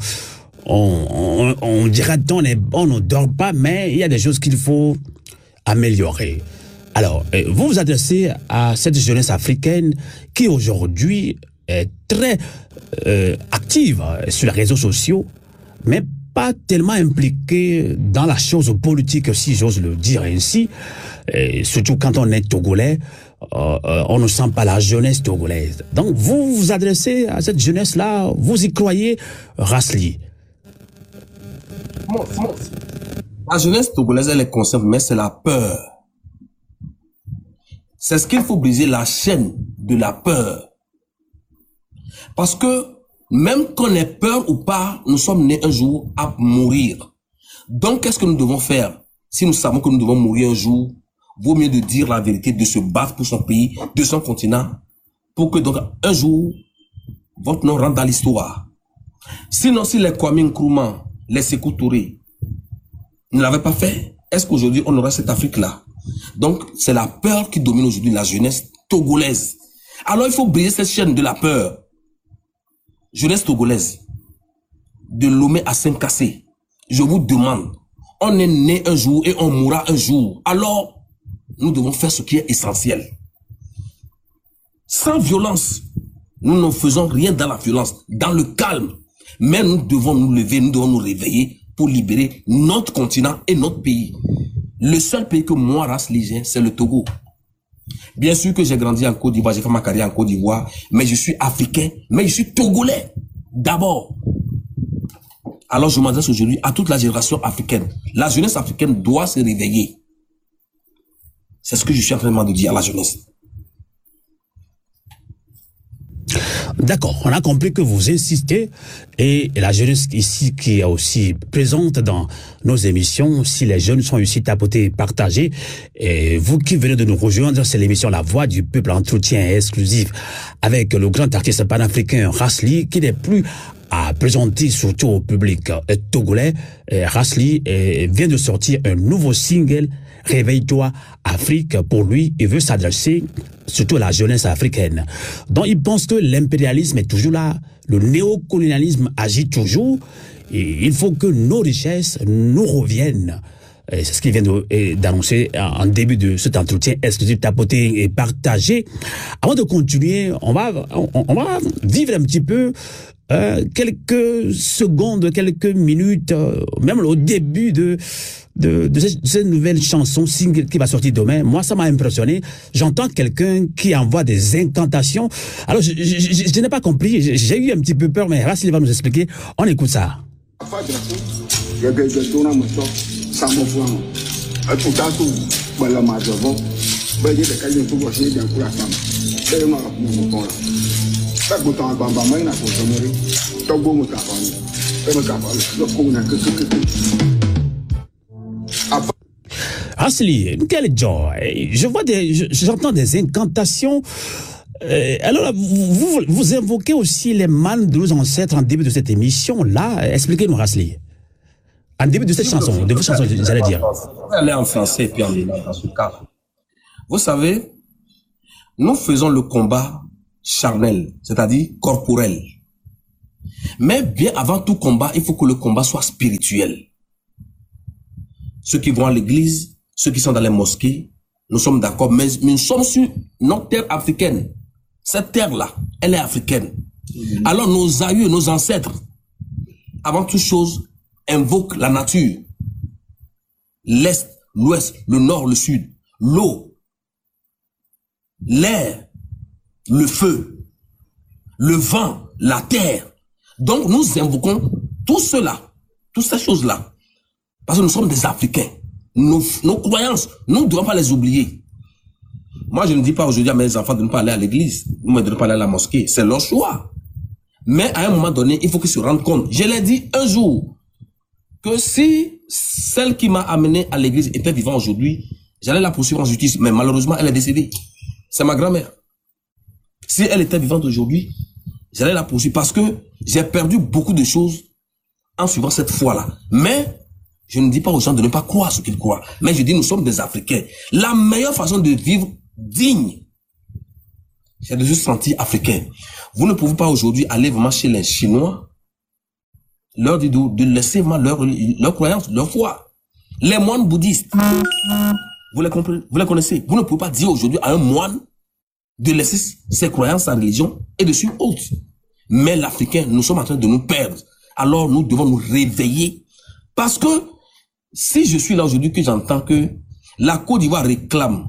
dira-t-on, on ne dort pas, mais il y a des choses qu'il faut améliorer. Alors, vous vous adressez à cette jeunesse africaine qui aujourd'hui est très active sur les réseaux sociaux, mais pas tellement impliquée dans la chose politique, si j'ose le dire ainsi. Et surtout quand on est Togolais, on ne sent pas la jeunesse togolaise. Donc vous vous adressez à cette jeunesse-là, vous y croyez, Rasli? La jeunesse togolaise, elle est consciente, mais c'est la peur. C'est ce qu'il faut briser, la chaîne de la peur. Parce que même qu'on ait peur ou pas, nous sommes nés un jour à mourir. Donc, qu'est-ce que nous devons faire? Si nous savons que nous devons mourir un jour, vaut mieux de dire la vérité, de se battre pour son pays, de son continent, pour que donc un jour, votre nom rentre dans l'histoire. Sinon, si les Kwame Nkrumah, les Sékou Touré ne l'avaient pas fait, est-ce qu'aujourd'hui on aurait cette Afrique-là? Donc, c'est la peur qui domine aujourd'hui la jeunesse togolaise. Alors, il faut briser cette chaîne de la peur. Jeunesse togolaise, de Lomé à Saint-Cassé, je vous demande, on est né un jour et on mourra un jour. Alors, nous devons faire ce qui est essentiel. Sans violence, nous ne faisons rien dans la violence, dans le calme. Mais nous devons nous lever, nous devons nous réveiller pour libérer notre continent et notre pays. Le seul pays que moi, Rasli, c'est le Togo. Bien sûr que j'ai grandi en Côte d'Ivoire, j'ai fait ma carrière en Côte d'Ivoire, mais je suis africain, mais je suis togolais, d'abord. Alors je m'adresse aujourd'hui à toute la génération africaine. La jeunesse africaine doit se réveiller. C'est ce que je suis en train de dire à la jeunesse. D'accord, on a compris que vous insistez et la jeunesse ici qui est aussi présente dans nos émissions, si les jeunes sont ici tapotés, partagés, et vous qui venez de nous rejoindre, c'est l'émission La Voix du Peuple, entretien exclusif avec le grand artiste panafricain Rasli qui n'est plus à présenter surtout au public togolais. Rasli vient de sortir un nouveau single, Réveille-toi Afrique. Pour lui, il veut s'adresser surtout à la jeunesse africaine. Donc il pense que l'impérialisme est toujours là, le néocolonialisme agit toujours, et il faut que nos richesses nous reviennent. C'est ce qu'il vient d'annoncer en début de cet entretien exclusif, tapoté et partagé. Avant de continuer, on va vivre un petit peu quelques secondes, quelques minutes, même au début de cette nouvelle chanson single qui va sortir demain. Moi, ça m'a impressionné. J'entends quelqu'un qui envoie des incantations. Alors, je n'ai pas compris. J'ai eu un petit peu peur, mais Rasli va nous expliquer. On écoute ça. Asli, quel joy. J'entends des incantations. Alors, vous invoquez aussi les mânes de nos ancêtres en début de cette émission-là. Expliquez-nous, Asli. En début de cette chanson, de vos chansons, j'allais dire. Je vais aller en français et puis en anglais dans ce cas. Vous savez, nous faisons le combat charnel, c'est-à-dire corporel. Mais bien avant tout combat, il faut que le combat soit spirituel. Ceux qui vont à l'église, ceux qui sont dans les mosquées, nous sommes d'accord, mais nous sommes sur notre terre africaine. Cette terre-là, elle est africaine. Alors nos aïeux, nos ancêtres, avant toute chose, invoquent la nature. L'Est, l'Ouest, le Nord, le Sud, l'eau, l'air, le feu, le vent, la terre. Donc nous invoquons tout cela, toutes ces choses-là. Parce que nous sommes des Africains. Nos croyances, nous ne devons pas les oublier. Moi, je ne dis pas aujourd'hui à mes enfants de ne pas aller à l'église, de ne pas aller à la mosquée. C'est leur choix. Mais à un moment donné, il faut qu'ils se rendent compte. Je l'ai dit un jour, que si celle qui m'a amené à l'église était vivante aujourd'hui, j'allais la poursuivre en justice. Mais malheureusement, elle est décédée. C'est ma grand-mère. Si elle était vivante aujourd'hui, j'allais la poursuivre parce que j'ai perdu beaucoup de choses en suivant cette foi-là. Mais je ne dis pas aux gens de ne pas croire ce qu'ils croient. Mais je dis, nous sommes des Africains. La meilleure façon de vivre digne, c'est de se sentir africain. Vous ne pouvez pas aujourd'hui aller vraiment chez les Chinois, leur dire de laisser leur croyance, leur foi. Les moines bouddhistes, vous les connaissez. Vous ne pouvez pas dire aujourd'hui à un moine de laisser ses croyances, sa religion et de suivre autre. Mais l'Africain, nous sommes en train de nous perdre. Alors nous devons nous réveiller. Parce que si je suis là aujourd'hui que j'entends que la Côte d'Ivoire réclame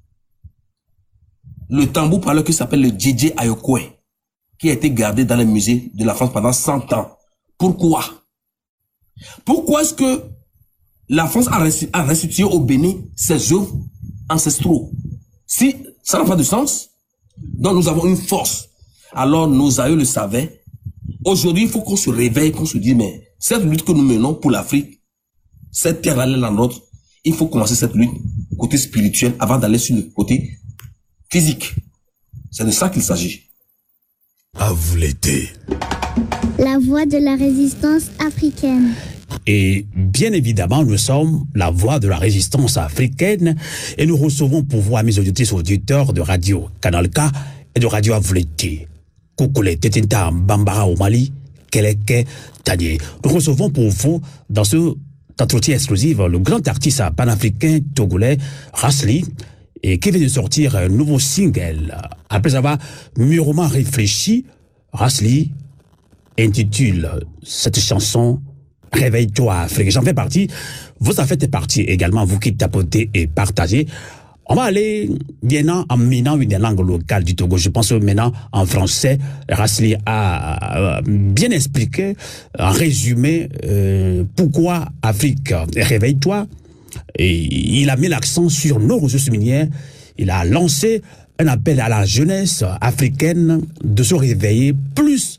le tambour parleur qui s'appelle le DJ Ayokwe, qui a été gardé dans les musées de la France pendant 100 ans. Pourquoi? Pourquoi est-ce que la France a restitué au Bénin ses œuvres ancestraux? Si ça n'a pas de sens, donc nous avons une force. Alors nos aïeux le savaient. Aujourd'hui, il faut qu'on se réveille, qu'on se dise, mais cette lutte que nous menons pour l'Afrique, cette terre-là est la nôtre, il faut commencer cette lutte côté spirituel avant d'aller sur le côté physique. C'est de ça qu'il s'agit. À vous l'été. La voix de la résistance africaine. Et bien évidemment, nous sommes la voix de la résistance africaine et nous recevons pour vous, amis auditeurs de Radio Canal K et de Radio Avlété. Koukoulé, Tetinta, Bambara au Mali, Keleke, Tanier. Nous recevons pour vous, dans ce entretien exclusif, le grand artiste panafricain togolais, Rasli, et qui vient de sortir un nouveau single. Après avoir mûrement réfléchi, Rasli intitule cette chanson Réveille-toi Afrique. J'en fais partie. Vous en faites partie également, vous qui tapotez et partagez. On va aller maintenant en minant une langue locale du Togo. Je pense maintenant en français. Rasli a bien expliqué, en résumé, pourquoi Afrique. Réveille-toi. Et il a mis l'accent sur nos ressources minières. Il a lancé un appel à la jeunesse africaine de se réveiller plus,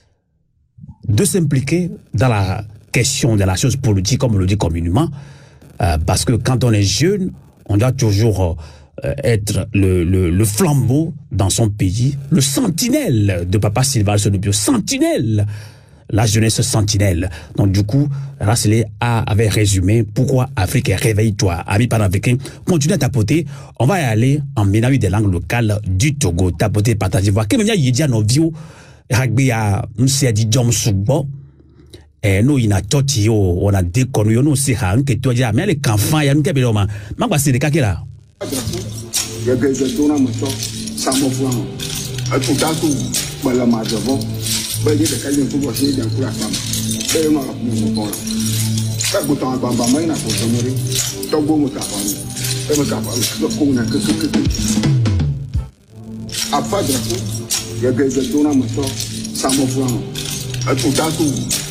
de s'impliquer dans la question de la chose politique, comme on le dit communément, parce que quand on est jeune, on doit toujours être le flambeau dans son pays, le sentinelle de Papa Sylvestre Bio, sentinelle, la jeunesse sentinelle. Donc du coup, Rasli avait résumé pourquoi Afrique, réveille-toi, amis panafricains, continuez à tapoter. On va y aller en ménage des langues locales du Togo, tapoter, partager, voir. Qu'est-ce qu'il y a dans nos vieux, rugby à Msiadi Djom Sougbo. Et nous, il a toti, on a déconnu, on a aussi un que toi, mais les enfants, il y a un peu de l'homme. Mais quoi, c'est des cas qui là?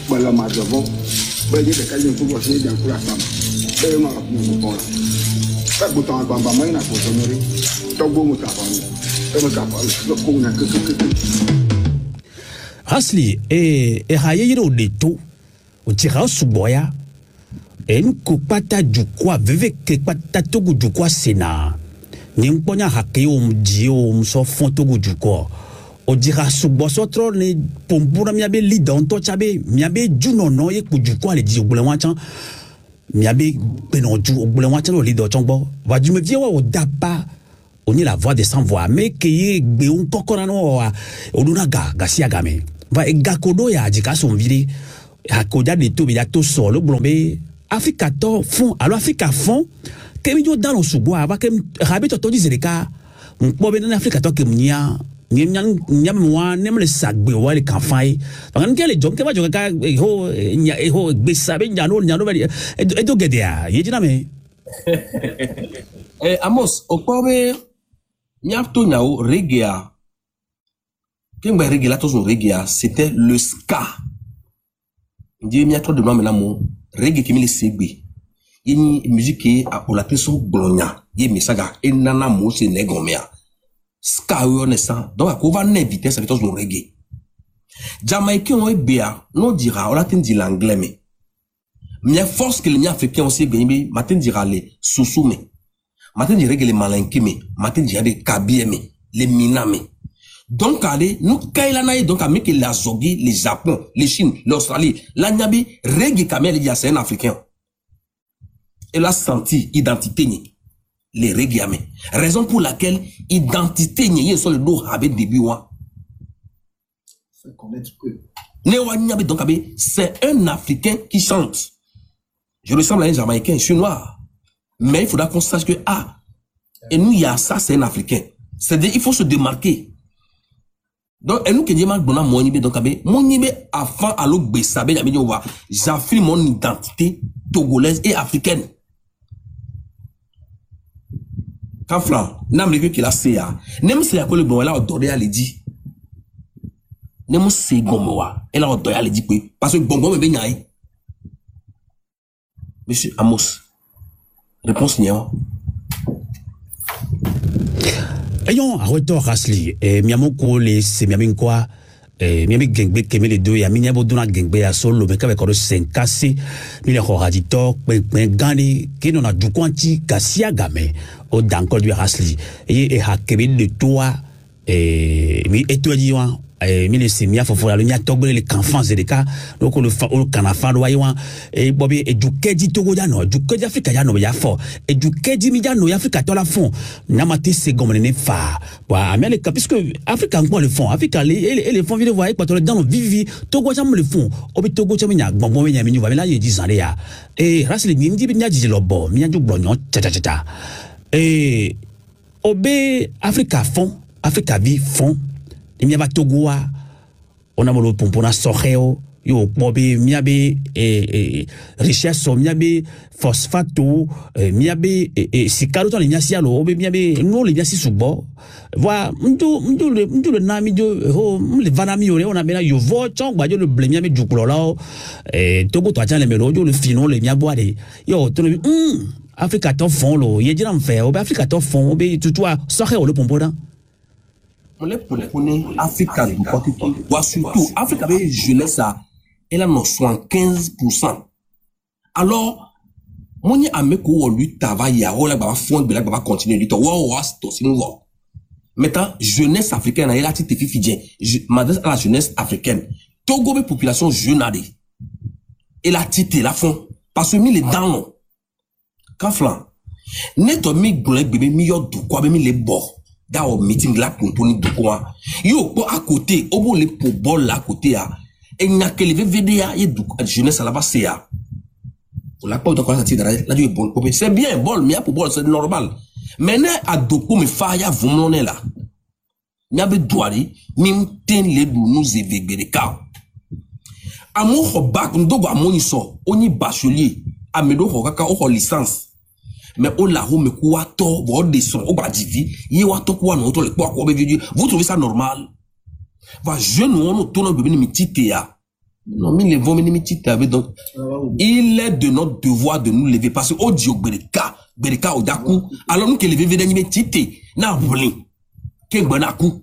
Voilà ma devant. Ben il y a des cas de pouvoir essayer d'un coup la femme. Et on a mon bon là. Pas bouton bamba moi na pour sonner. Togo mo tapani. Et me tapani. Le coup na que. Asli hayiro de to o tira suboya en kupata jukwa veve ke pata togu jukwa sena ni mponya hakeo mjio mso fon togu jukwa o dira subo sotro ne pompura miabe lidon to chabe miabe juno no ye kujukwa le di ogbule wanchan miabe penonju ogbule wanchan lo lido chongbo va du me vie wa o dapa oni la voix de sans voix mais que ye gbe un kokora no o duna ga siagame va gakodo ya jika somviri hakoja de to ya to solo blombe Africa to fond alors Africa fond que mi dans le suboa va que rabito to dizereka mpo be na Africa to ke mnya moi nem le sagbe wa le kanfai va kan kele jom ke va joka ho gbe sabe nyano ba e do gedea ye jina me Amos opobe nyapto nyao reggae Kemba reggae là tous reggae c'était le ska. Dieu m'y a trop de noms maintenant mon reggae qui me laisse segbe. Yini musique qui a pour la teso glonia. Yé misaga enana mo se negomea. Ska yo nessa. Donc à quoi va n'inviter ça tous le reggae. Jamaïcain on est béa non dira on a dit l'anglais mais. M'y a force que les africains aussi gagné matin dira les soussou mais. Matin dira reggae les malinki mais. Matin dira les kabie mais. Les mina mais. Donc, allez, nous, kailanaï, donc, avec la Zogi, le Japon, les Chine, l'Australie, l'Agnabi, reggae kamel, il y a c'est un Africain. Elle a senti identité, les reggae amé. Raison pour laquelle, identité, il y a sur le dos, avec début, ouah. Faut connaître peu. Néo-Agnabi, donc, c'est un Africain qui chante. Je ressemble à un Jamaïcain, je suis noir. Mais il faudra qu'on sache que, et nous, il y a ça, c'est un Africain. C'est-à-dire, il faut se démarquer. Donc, et nous qui disons, mon nibe, donc, mon nibe, avant, à l'eau, bessabe, j'affirme mon identité togolaise et africaine. Quand flan, n'am le qui la CA, n'aime c'est à quoi le bon, elle a ordonné à l'édit. N'aime c'est gomoa, elle a ordonné à l'édit, parce que bonbon me baigne. Monsieur Amos, réponse n'y a. Ayons arrêtons Rasli miamoko les c'est miamin quoi miami gengbe keme les deux ya minyabo dona gengbe ya solo mais avec le 5 cassé mi le radito ben gani qui non a du quanti kasia game au danko du Rasli et hakebe de toi mi étoile mi le semia fofola le nya togbe le kanfan zedeka donc le kanafa do yiwan e bobi e du keji togo ya no du keji Africa ya no ya fo e du keji mi ya no Africa to la fond namati se gomene ne fa wa America puisque Africa ngbo le fond Africa les fonds vidéo voyer patron dans vivi togo jam le fond obi togo jam nya gbongbon nya mi va la ye 10 ans ya e rasli ni ndi bi nya jije lobo mi nya ju blonyo cha e obe Africa fond Africa vi fond il y a Togo on a le pompona soreo yo bobi miabe richesse miabe phosphato miabe sikaro ton linya sialo obe miabe no linya si subo voilà mdu le nami jo ho le vanami yo on a bela yo vo chong ba jo le blé miabe jukulo la Togo to le melo jo le fino le miabo ade yo to Africa to fond lo ye dira mfe obe Africa to fond obe tutua soreo le pompona on les connaît Africa du côté surtout Africa avec jeunesse elle a 75%. Alors mon ameko lui travaille à la ba fond de la ba continuer lui to wa to sinwo maintenant jeunesse africaine elle a tité fidien m'adresse à la jeunesse africaine Togo be population jeune ade et la tité la fond parce que mi les dans quand flan neto mi gole bébé mi yo du quoi mi les bords dans au meeting là pour Tony Doukoua yo pas à côté au bon les pour bol là à côté à et n'a que les VDA et du jeunesse à la base à on l'a pas de quoi ça tire là du bon c'est bien bol mais pour bol c'est normal maintenant à Doko me faya vous m'en est là n'y a pas de douari même ten les nous évêques de cas amour bac ndogo amoni so oni bachelier amedo kaka o licence mais on la me quoi to bon descend au bas divi y wa to quoi non to le quoi vous trouvez ça normal va jeune on tourne bébé mi titea Non, mais les vont venir donc il est de notre devoir de nous lever parce que au Dieu bereka odaku alors nous que lever venir mais tité na boli ke gbanaku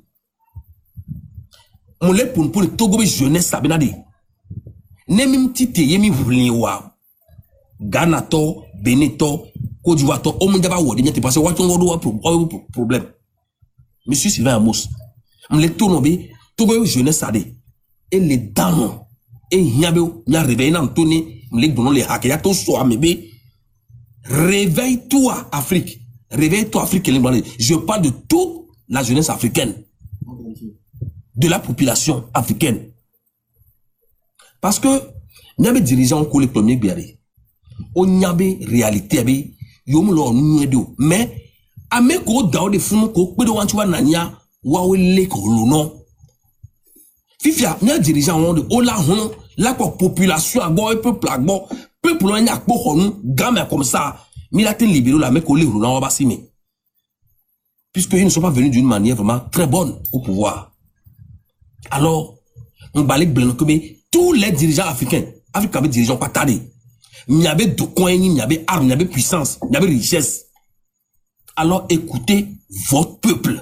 mon le pour le Togo jeunesse sabinade nemi tité yemi boli wa Ghana to Beneto Côte d'Ivoire to o mundaba wo de parce que wa ton problème monsieur Sylvain Amos on le tourne bi Togo jeunesse sade et les dames et Nyabeo, Nya réveillé Antoni, les donnons les hackers, tout soit mébé. Réveille-toi, Afrique. Réveille-toi, Afrique. Je parle de toute la jeunesse africaine. De la population africaine. Parce que, Nyabé dirigeant au les premiers biarrés. On Nyabé réalité, yom lo nuedo. Mais, ameko dao de funu ko, pedo wanchwa nanya, wawele ko lono. Fifia, nous dirigeants de Ola Hon, la population a bon, peuple a bon, peuple a un peu gamin comme ça, militaire libéraux la mec au livre, on va s'aimer. Puisqu'ils ne sont pas venus d'une manière vraiment très bonne au pouvoir. Alors, on balait blanc comme tous les dirigeants africains, Afrique avait dirigeants pas tardés. Il y avait de coins, il y avait armes, il y avait puissance, il y avait richesse. Alors écoutez votre peuple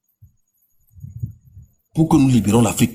pour que nous libérons l'Afrique.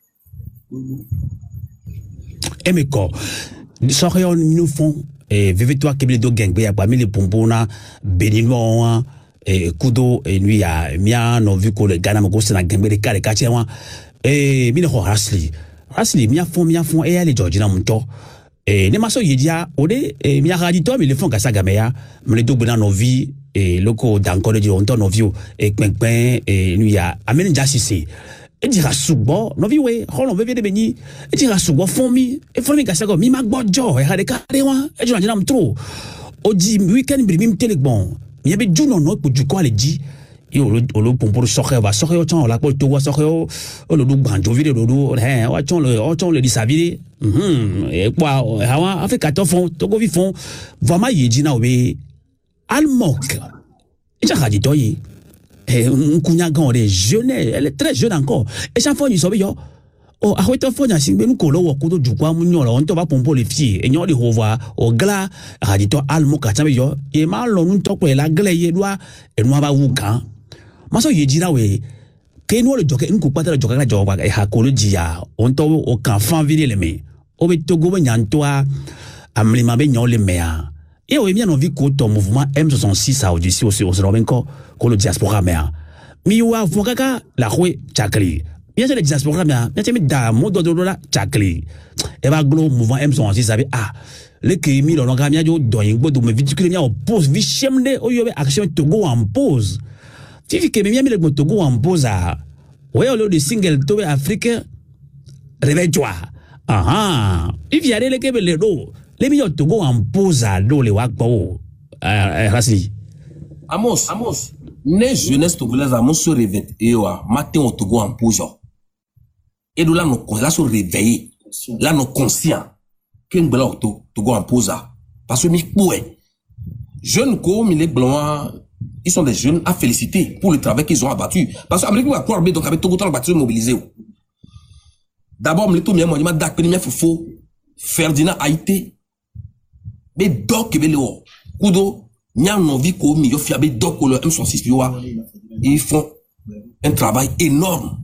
Et mais quoi, soyons nous font et vivez-toi que les deux gangs bien parmi les pompona béninois et kudo et lui a mia no vu que le Ghana me gosse na gangbé les carrés quartier moi et mine ho rasli mia font et elle Georgina monto et ne maso yedia ode et mia radito mais le font kasa gamea me le double dans nos vies et loko d'encore de on nos vies et pin et lui a amène jassisi et dira subo no vi we holon bebe de beni et dira subo fomi e fomi ka sago mi magbojo e hade kare wa e jona jina mtro o di weekend bi mi tele bon mi be juno no po juko ale di e o lo pomporo sokhe va sokhe o ton la po to wa sokhe o lo du gbanjo vi de do o ton le di savile e kwa hawa afrika to fon to go vi fon vraiment yeji na we almok e ja hadi to yi Nkunyagan est jeune, elle est très jeune encore. Et chaque fois, nous sommes yo. Oh, à quoi tu fais na singbe nous kolo wa kudo jukwa munyo la on to ba pompo les filles et nyori hova o gla radito almo ka tabe yo e ma lo nun to ko la gla ye doa e no ba wuka. Maso ye jira we ke no le joke nku pata le joke la joba e ha kolo jia on to o kan fan vile le me. O be to go ba nyantoa amli ma be nyole mea. Et on est bien envie que ton mouvement M66 a aussi au Robenko, que le diaspora mea. Mi wa fokaka la rue chakli. Bien sûr le diaspora mea, bien sûr da modo de la chakli. Et va glo mouvement M66 savait le qui mi lo ngamia jo doyingo do me vitikule mia oppose vi chemde o yobe action Togo en pause. Fifi que mi le Togo en pause a. Ouais le de single tobe Afrique réveille-toi. Il y a des que le do. Les millions de Togo en pose à l'eau, les wakbo. Rasli. Amos, les jeunesse togolaises à mon se réveille. Et matin au Togo en pose. Et là, nous se réveiller. Là, nous conscients. Qu'un blanc Togo en pose. Parce que, jeunes comme les blancs, ils sont des jeunes à féliciter pour le travail qu'ils ont abattu. Parce que l'Amérique va croire, donc, avec Togo, on va mobiliser. D'abord, je vais vous Ferdinand Haïté. Mais donc kudo nya no vi ko mi yo fiabe donc le M66 ils font un travail énorme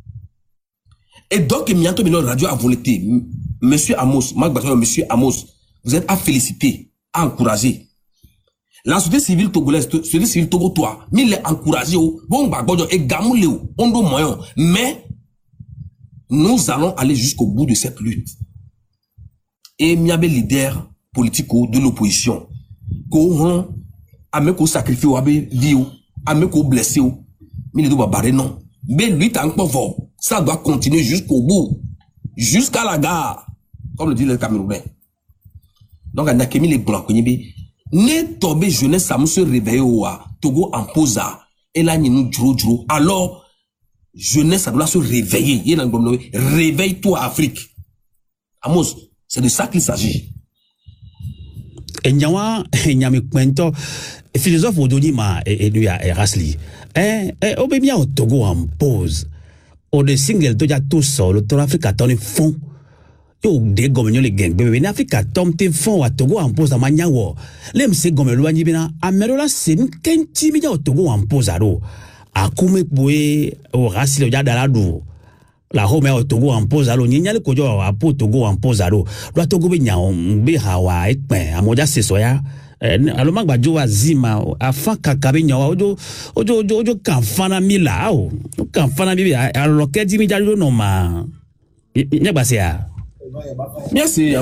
et donc mianto mi radio à volonté monsieur Amos monsieur Amos vous êtes à féliciter à encourager la société civile togolaise société civile togotois mi les encourager bon bagbojo et gamule on do moyen mais nous allons aller jusqu'au bout de cette lutte et miabe leader politico de l'opposition qu'on a ko sacrifié ou abe vie a ko blessé ou mais il doit barrer non mais lui tant que fort ça doit continuer jusqu'au bout jusqu'à la gare comme le dit le Camerounais donc on a mis les blancs ne tomber jeunesse ça se réveiller ou Togo en posa et là nous dro alors jeunesse ça doit se réveiller réveille-toi Afrique Amos c'est de ça qu'il s'agit. Et nyawa nyame kwento philosophe odoni ma et lui a Rasli obemia au Togo en pause au de single to ja tout seul le Tour Afrique ton fond yo de gomenyo le gang bebe na Afrika tomte fon wa Togo impose ma nyawo lem se gomelo anyi bina amerola sen kenti mi ja Togo impose aro akume boe o rasile ja daladu la home au Togo impose aro nyinya le kojo apo Togo impose aro do Togo be nyawo be hawa ekpe amoja sesoya alo magba jo azima afa kakabe nyawo ojo kanfana mila o kanfana bibi alo kedi mi ja no ma nyagba se ya. Merci.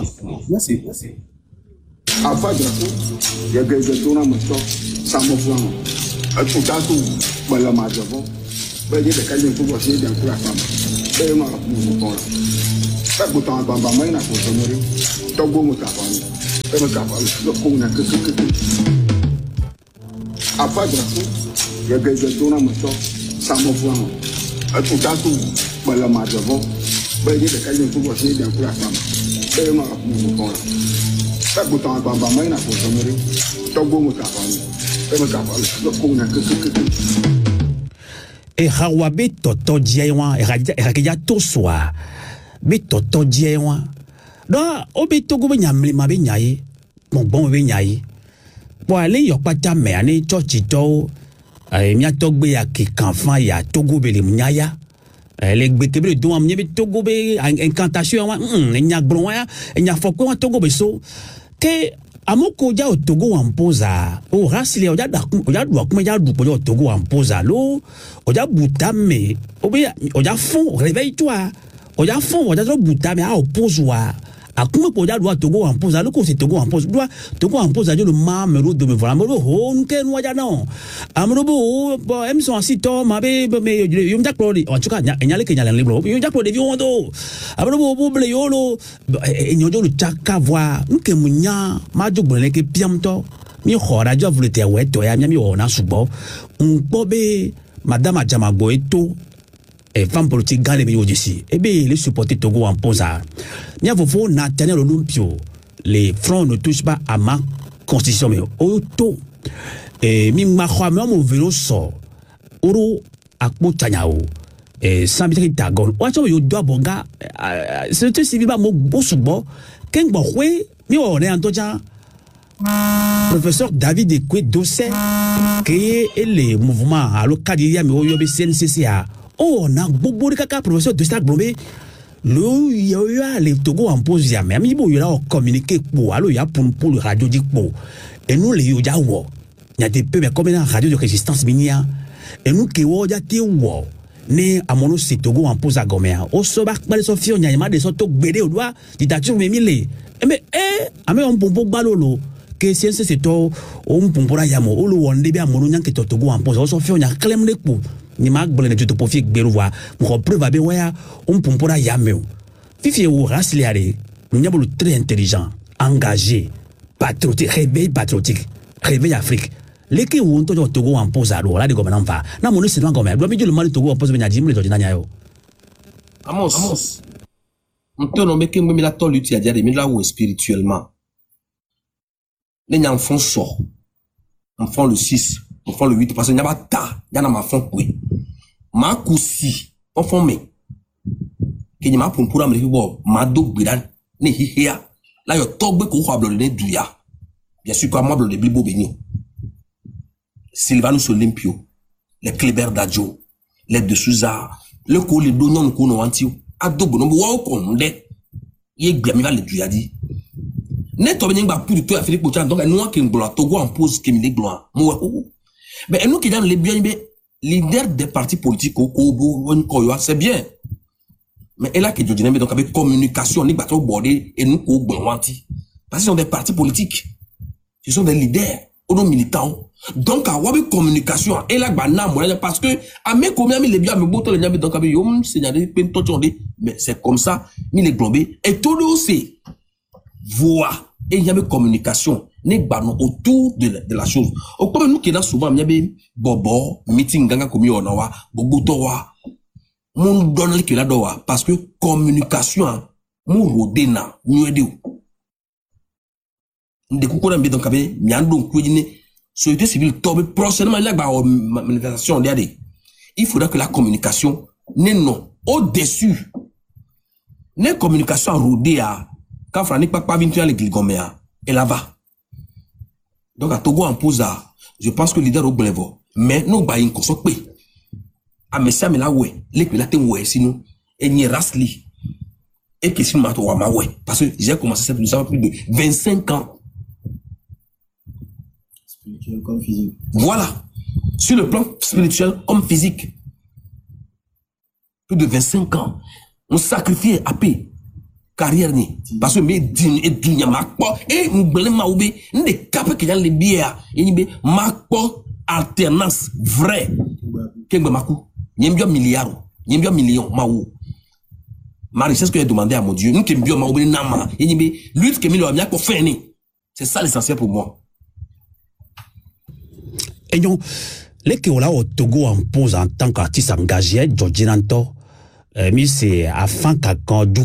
Afadra ya gazetona musto samo flan atutatu bala majabo ba de kaje ko bo se dan kura fam e ma mu ko ta buta bamba mai na ko sonori to go mu ta fam e ma ka fa lo ko na ke Afadra ya gazetona musto samo flan atutatu bala majabo ba de kaje ko bo se dan kura fam e ma mu ko ta buta bamba mai na ko sonori to go mu ta fam e ma ka fa lo ko na ke e hawa be toto diewa e rakia to soa be toto diewa do o be Togo be nyamli ma be nyai mo bon be nyai bo ale yo pata me ani church to mi atogbe ya ki kanfan ya Togo be le nyaya le gbe kebe do am be Togo be incantation wa nya gbron wa nya foko wa Togo be so ke amoko ja o Togo ampoza o rasile o ja do akuma ja du po Togo ampoza lo o ja butame o ja fond réveille-toi o ja fond o ja do butame a opozwa akuma po ja do Togo ampoza lo ko se Togo ampoza do Togo ampoza jo le mamelo de me voilà mo ho nke no ja non amro bo em son asito ma be me yo mja pro en tout cas nyale ke nyale libro yo mja pro de viondo amro bo ble yo lo nyojo lu chaka voix nke munya ma jogbo le ke piamto mi khora jo vle te weto ya mi ona subo npo be madame Adjamagbo eto et femme politique gale mi odisi e be les supporter Togo ampoza nya vovo na tenir l'Olympio les fronts ne touchent pas à ma constitution mais auto et mi ma khwa mo velo so oro akpo tanyao et sambitri tagon wa cho yo do bonga c'est civil ba mo bosubo ken bo khwe mi o ne antoja professeur David Ekwe Dossé créé le mouvement à l'occasion mi o yo be CNCCA oh na gbogbo kaka professeur Dossé Glombe lo yo le Togo impose ya mais mi bo yo la communiquer pour allo ya pour le radio dik pour et nous le yo ja wo nya de peu mais comme na radio de résistance minia et nous ke wo ja te wo ne amono se Togo impose à Gomea o so ba kpale so fio nya ma de so to gbede o doa dictature me mile mais ame on pompo gbalolo que c'est to on pompora yamo o lo wonde be amono nya ke Togo impose o so fio nya klem le po ni mag bolene tu to pofi gberuwa mo preuve be waya on pompora yameo fifi o rasliare nya bolo très intelligent engagé patriotique réveil Afrique les qui ont Togo impose à l'eau là de gouvernement va na mon c'est comme doit me dire le mal Togo impose be nyadi mle jodina nyayo Amos on no me ke me la to lutti a dire me la ou spirituellement les nyam font sort on font le 6 on font le 8 parce que nyaba ta yana ma font oui ma kusi on font me ke nyama pompura me bo ma do gbidan ne hihia la yo togbe ko kwa blole ne duya bien sûr comme moi blole blibo benio Sylvanus Olympio les Kleber Dadjo les de Souza le ko le do non ko no anti adogbo no wo ko nde ye gbe mi va le duya di ne to be ngba pour to Philippe Bochan donc nous qui nglo Togo impose que mi gloire mo mais nous qui dans les bien leader des partis politiques ko c'est bien mais elle a que Jodine donc avec communication ni bateau bordé et nous ko gbanwanti parce que ce sont des partis politiques ce sont des leaders ou non militants donc à wabi communication et là bana moyen parce que à mes combien mi les bien me boto le nyami donc avec yom signaler pento chondé mais c'est comme ça mi les globé et tout aussi voix et il y a communication ne banon autour de la chose au comme nous qui là souvent il y a bobo meeting ganga comme on wa boboto wa mon donne que là doa parce que communication mon rodena nyede de kokora mbi donc abe miando kwedine société civile tobe prochainement là ba manifestation derrière il faudra que la communication n'est non au-dessus Ne communication rodée à quand Frani pas vingt les Gilgomea et là-bas. Donc à Togo en pose à, je pense que le leader au Blévo. Mais nous bah une console pé. À Messia mais là ouais, les que là t'es ouais sinon et n'y rasli. Et que si ma toi ma ouais parce que j'ai commencé cette mission plus de 25 ans. Spirituel comme physique. Voilà. Sur le plan spirituel comme physique. Plus de 25 ans. On sacrifie à paix. Carrière ni. Parce que mes din et dunya makpo et m'blé maoubé ne capé que les bières et ni makpo alternance vrai. Kengbe makou. Nyembio milliard. Nyembio million maou. Ma richesse que j'ai demandé à mon Dieu. Nous qui mbio maoubé nama. Et ni lutte que milo amia pour faire ni. C'est ça l'essentiel pour moi. Et donc, les qui ont là au Togo en pose en tant qu'artiste engagé, Georgie Nanto, mais c'est afin qu'à quand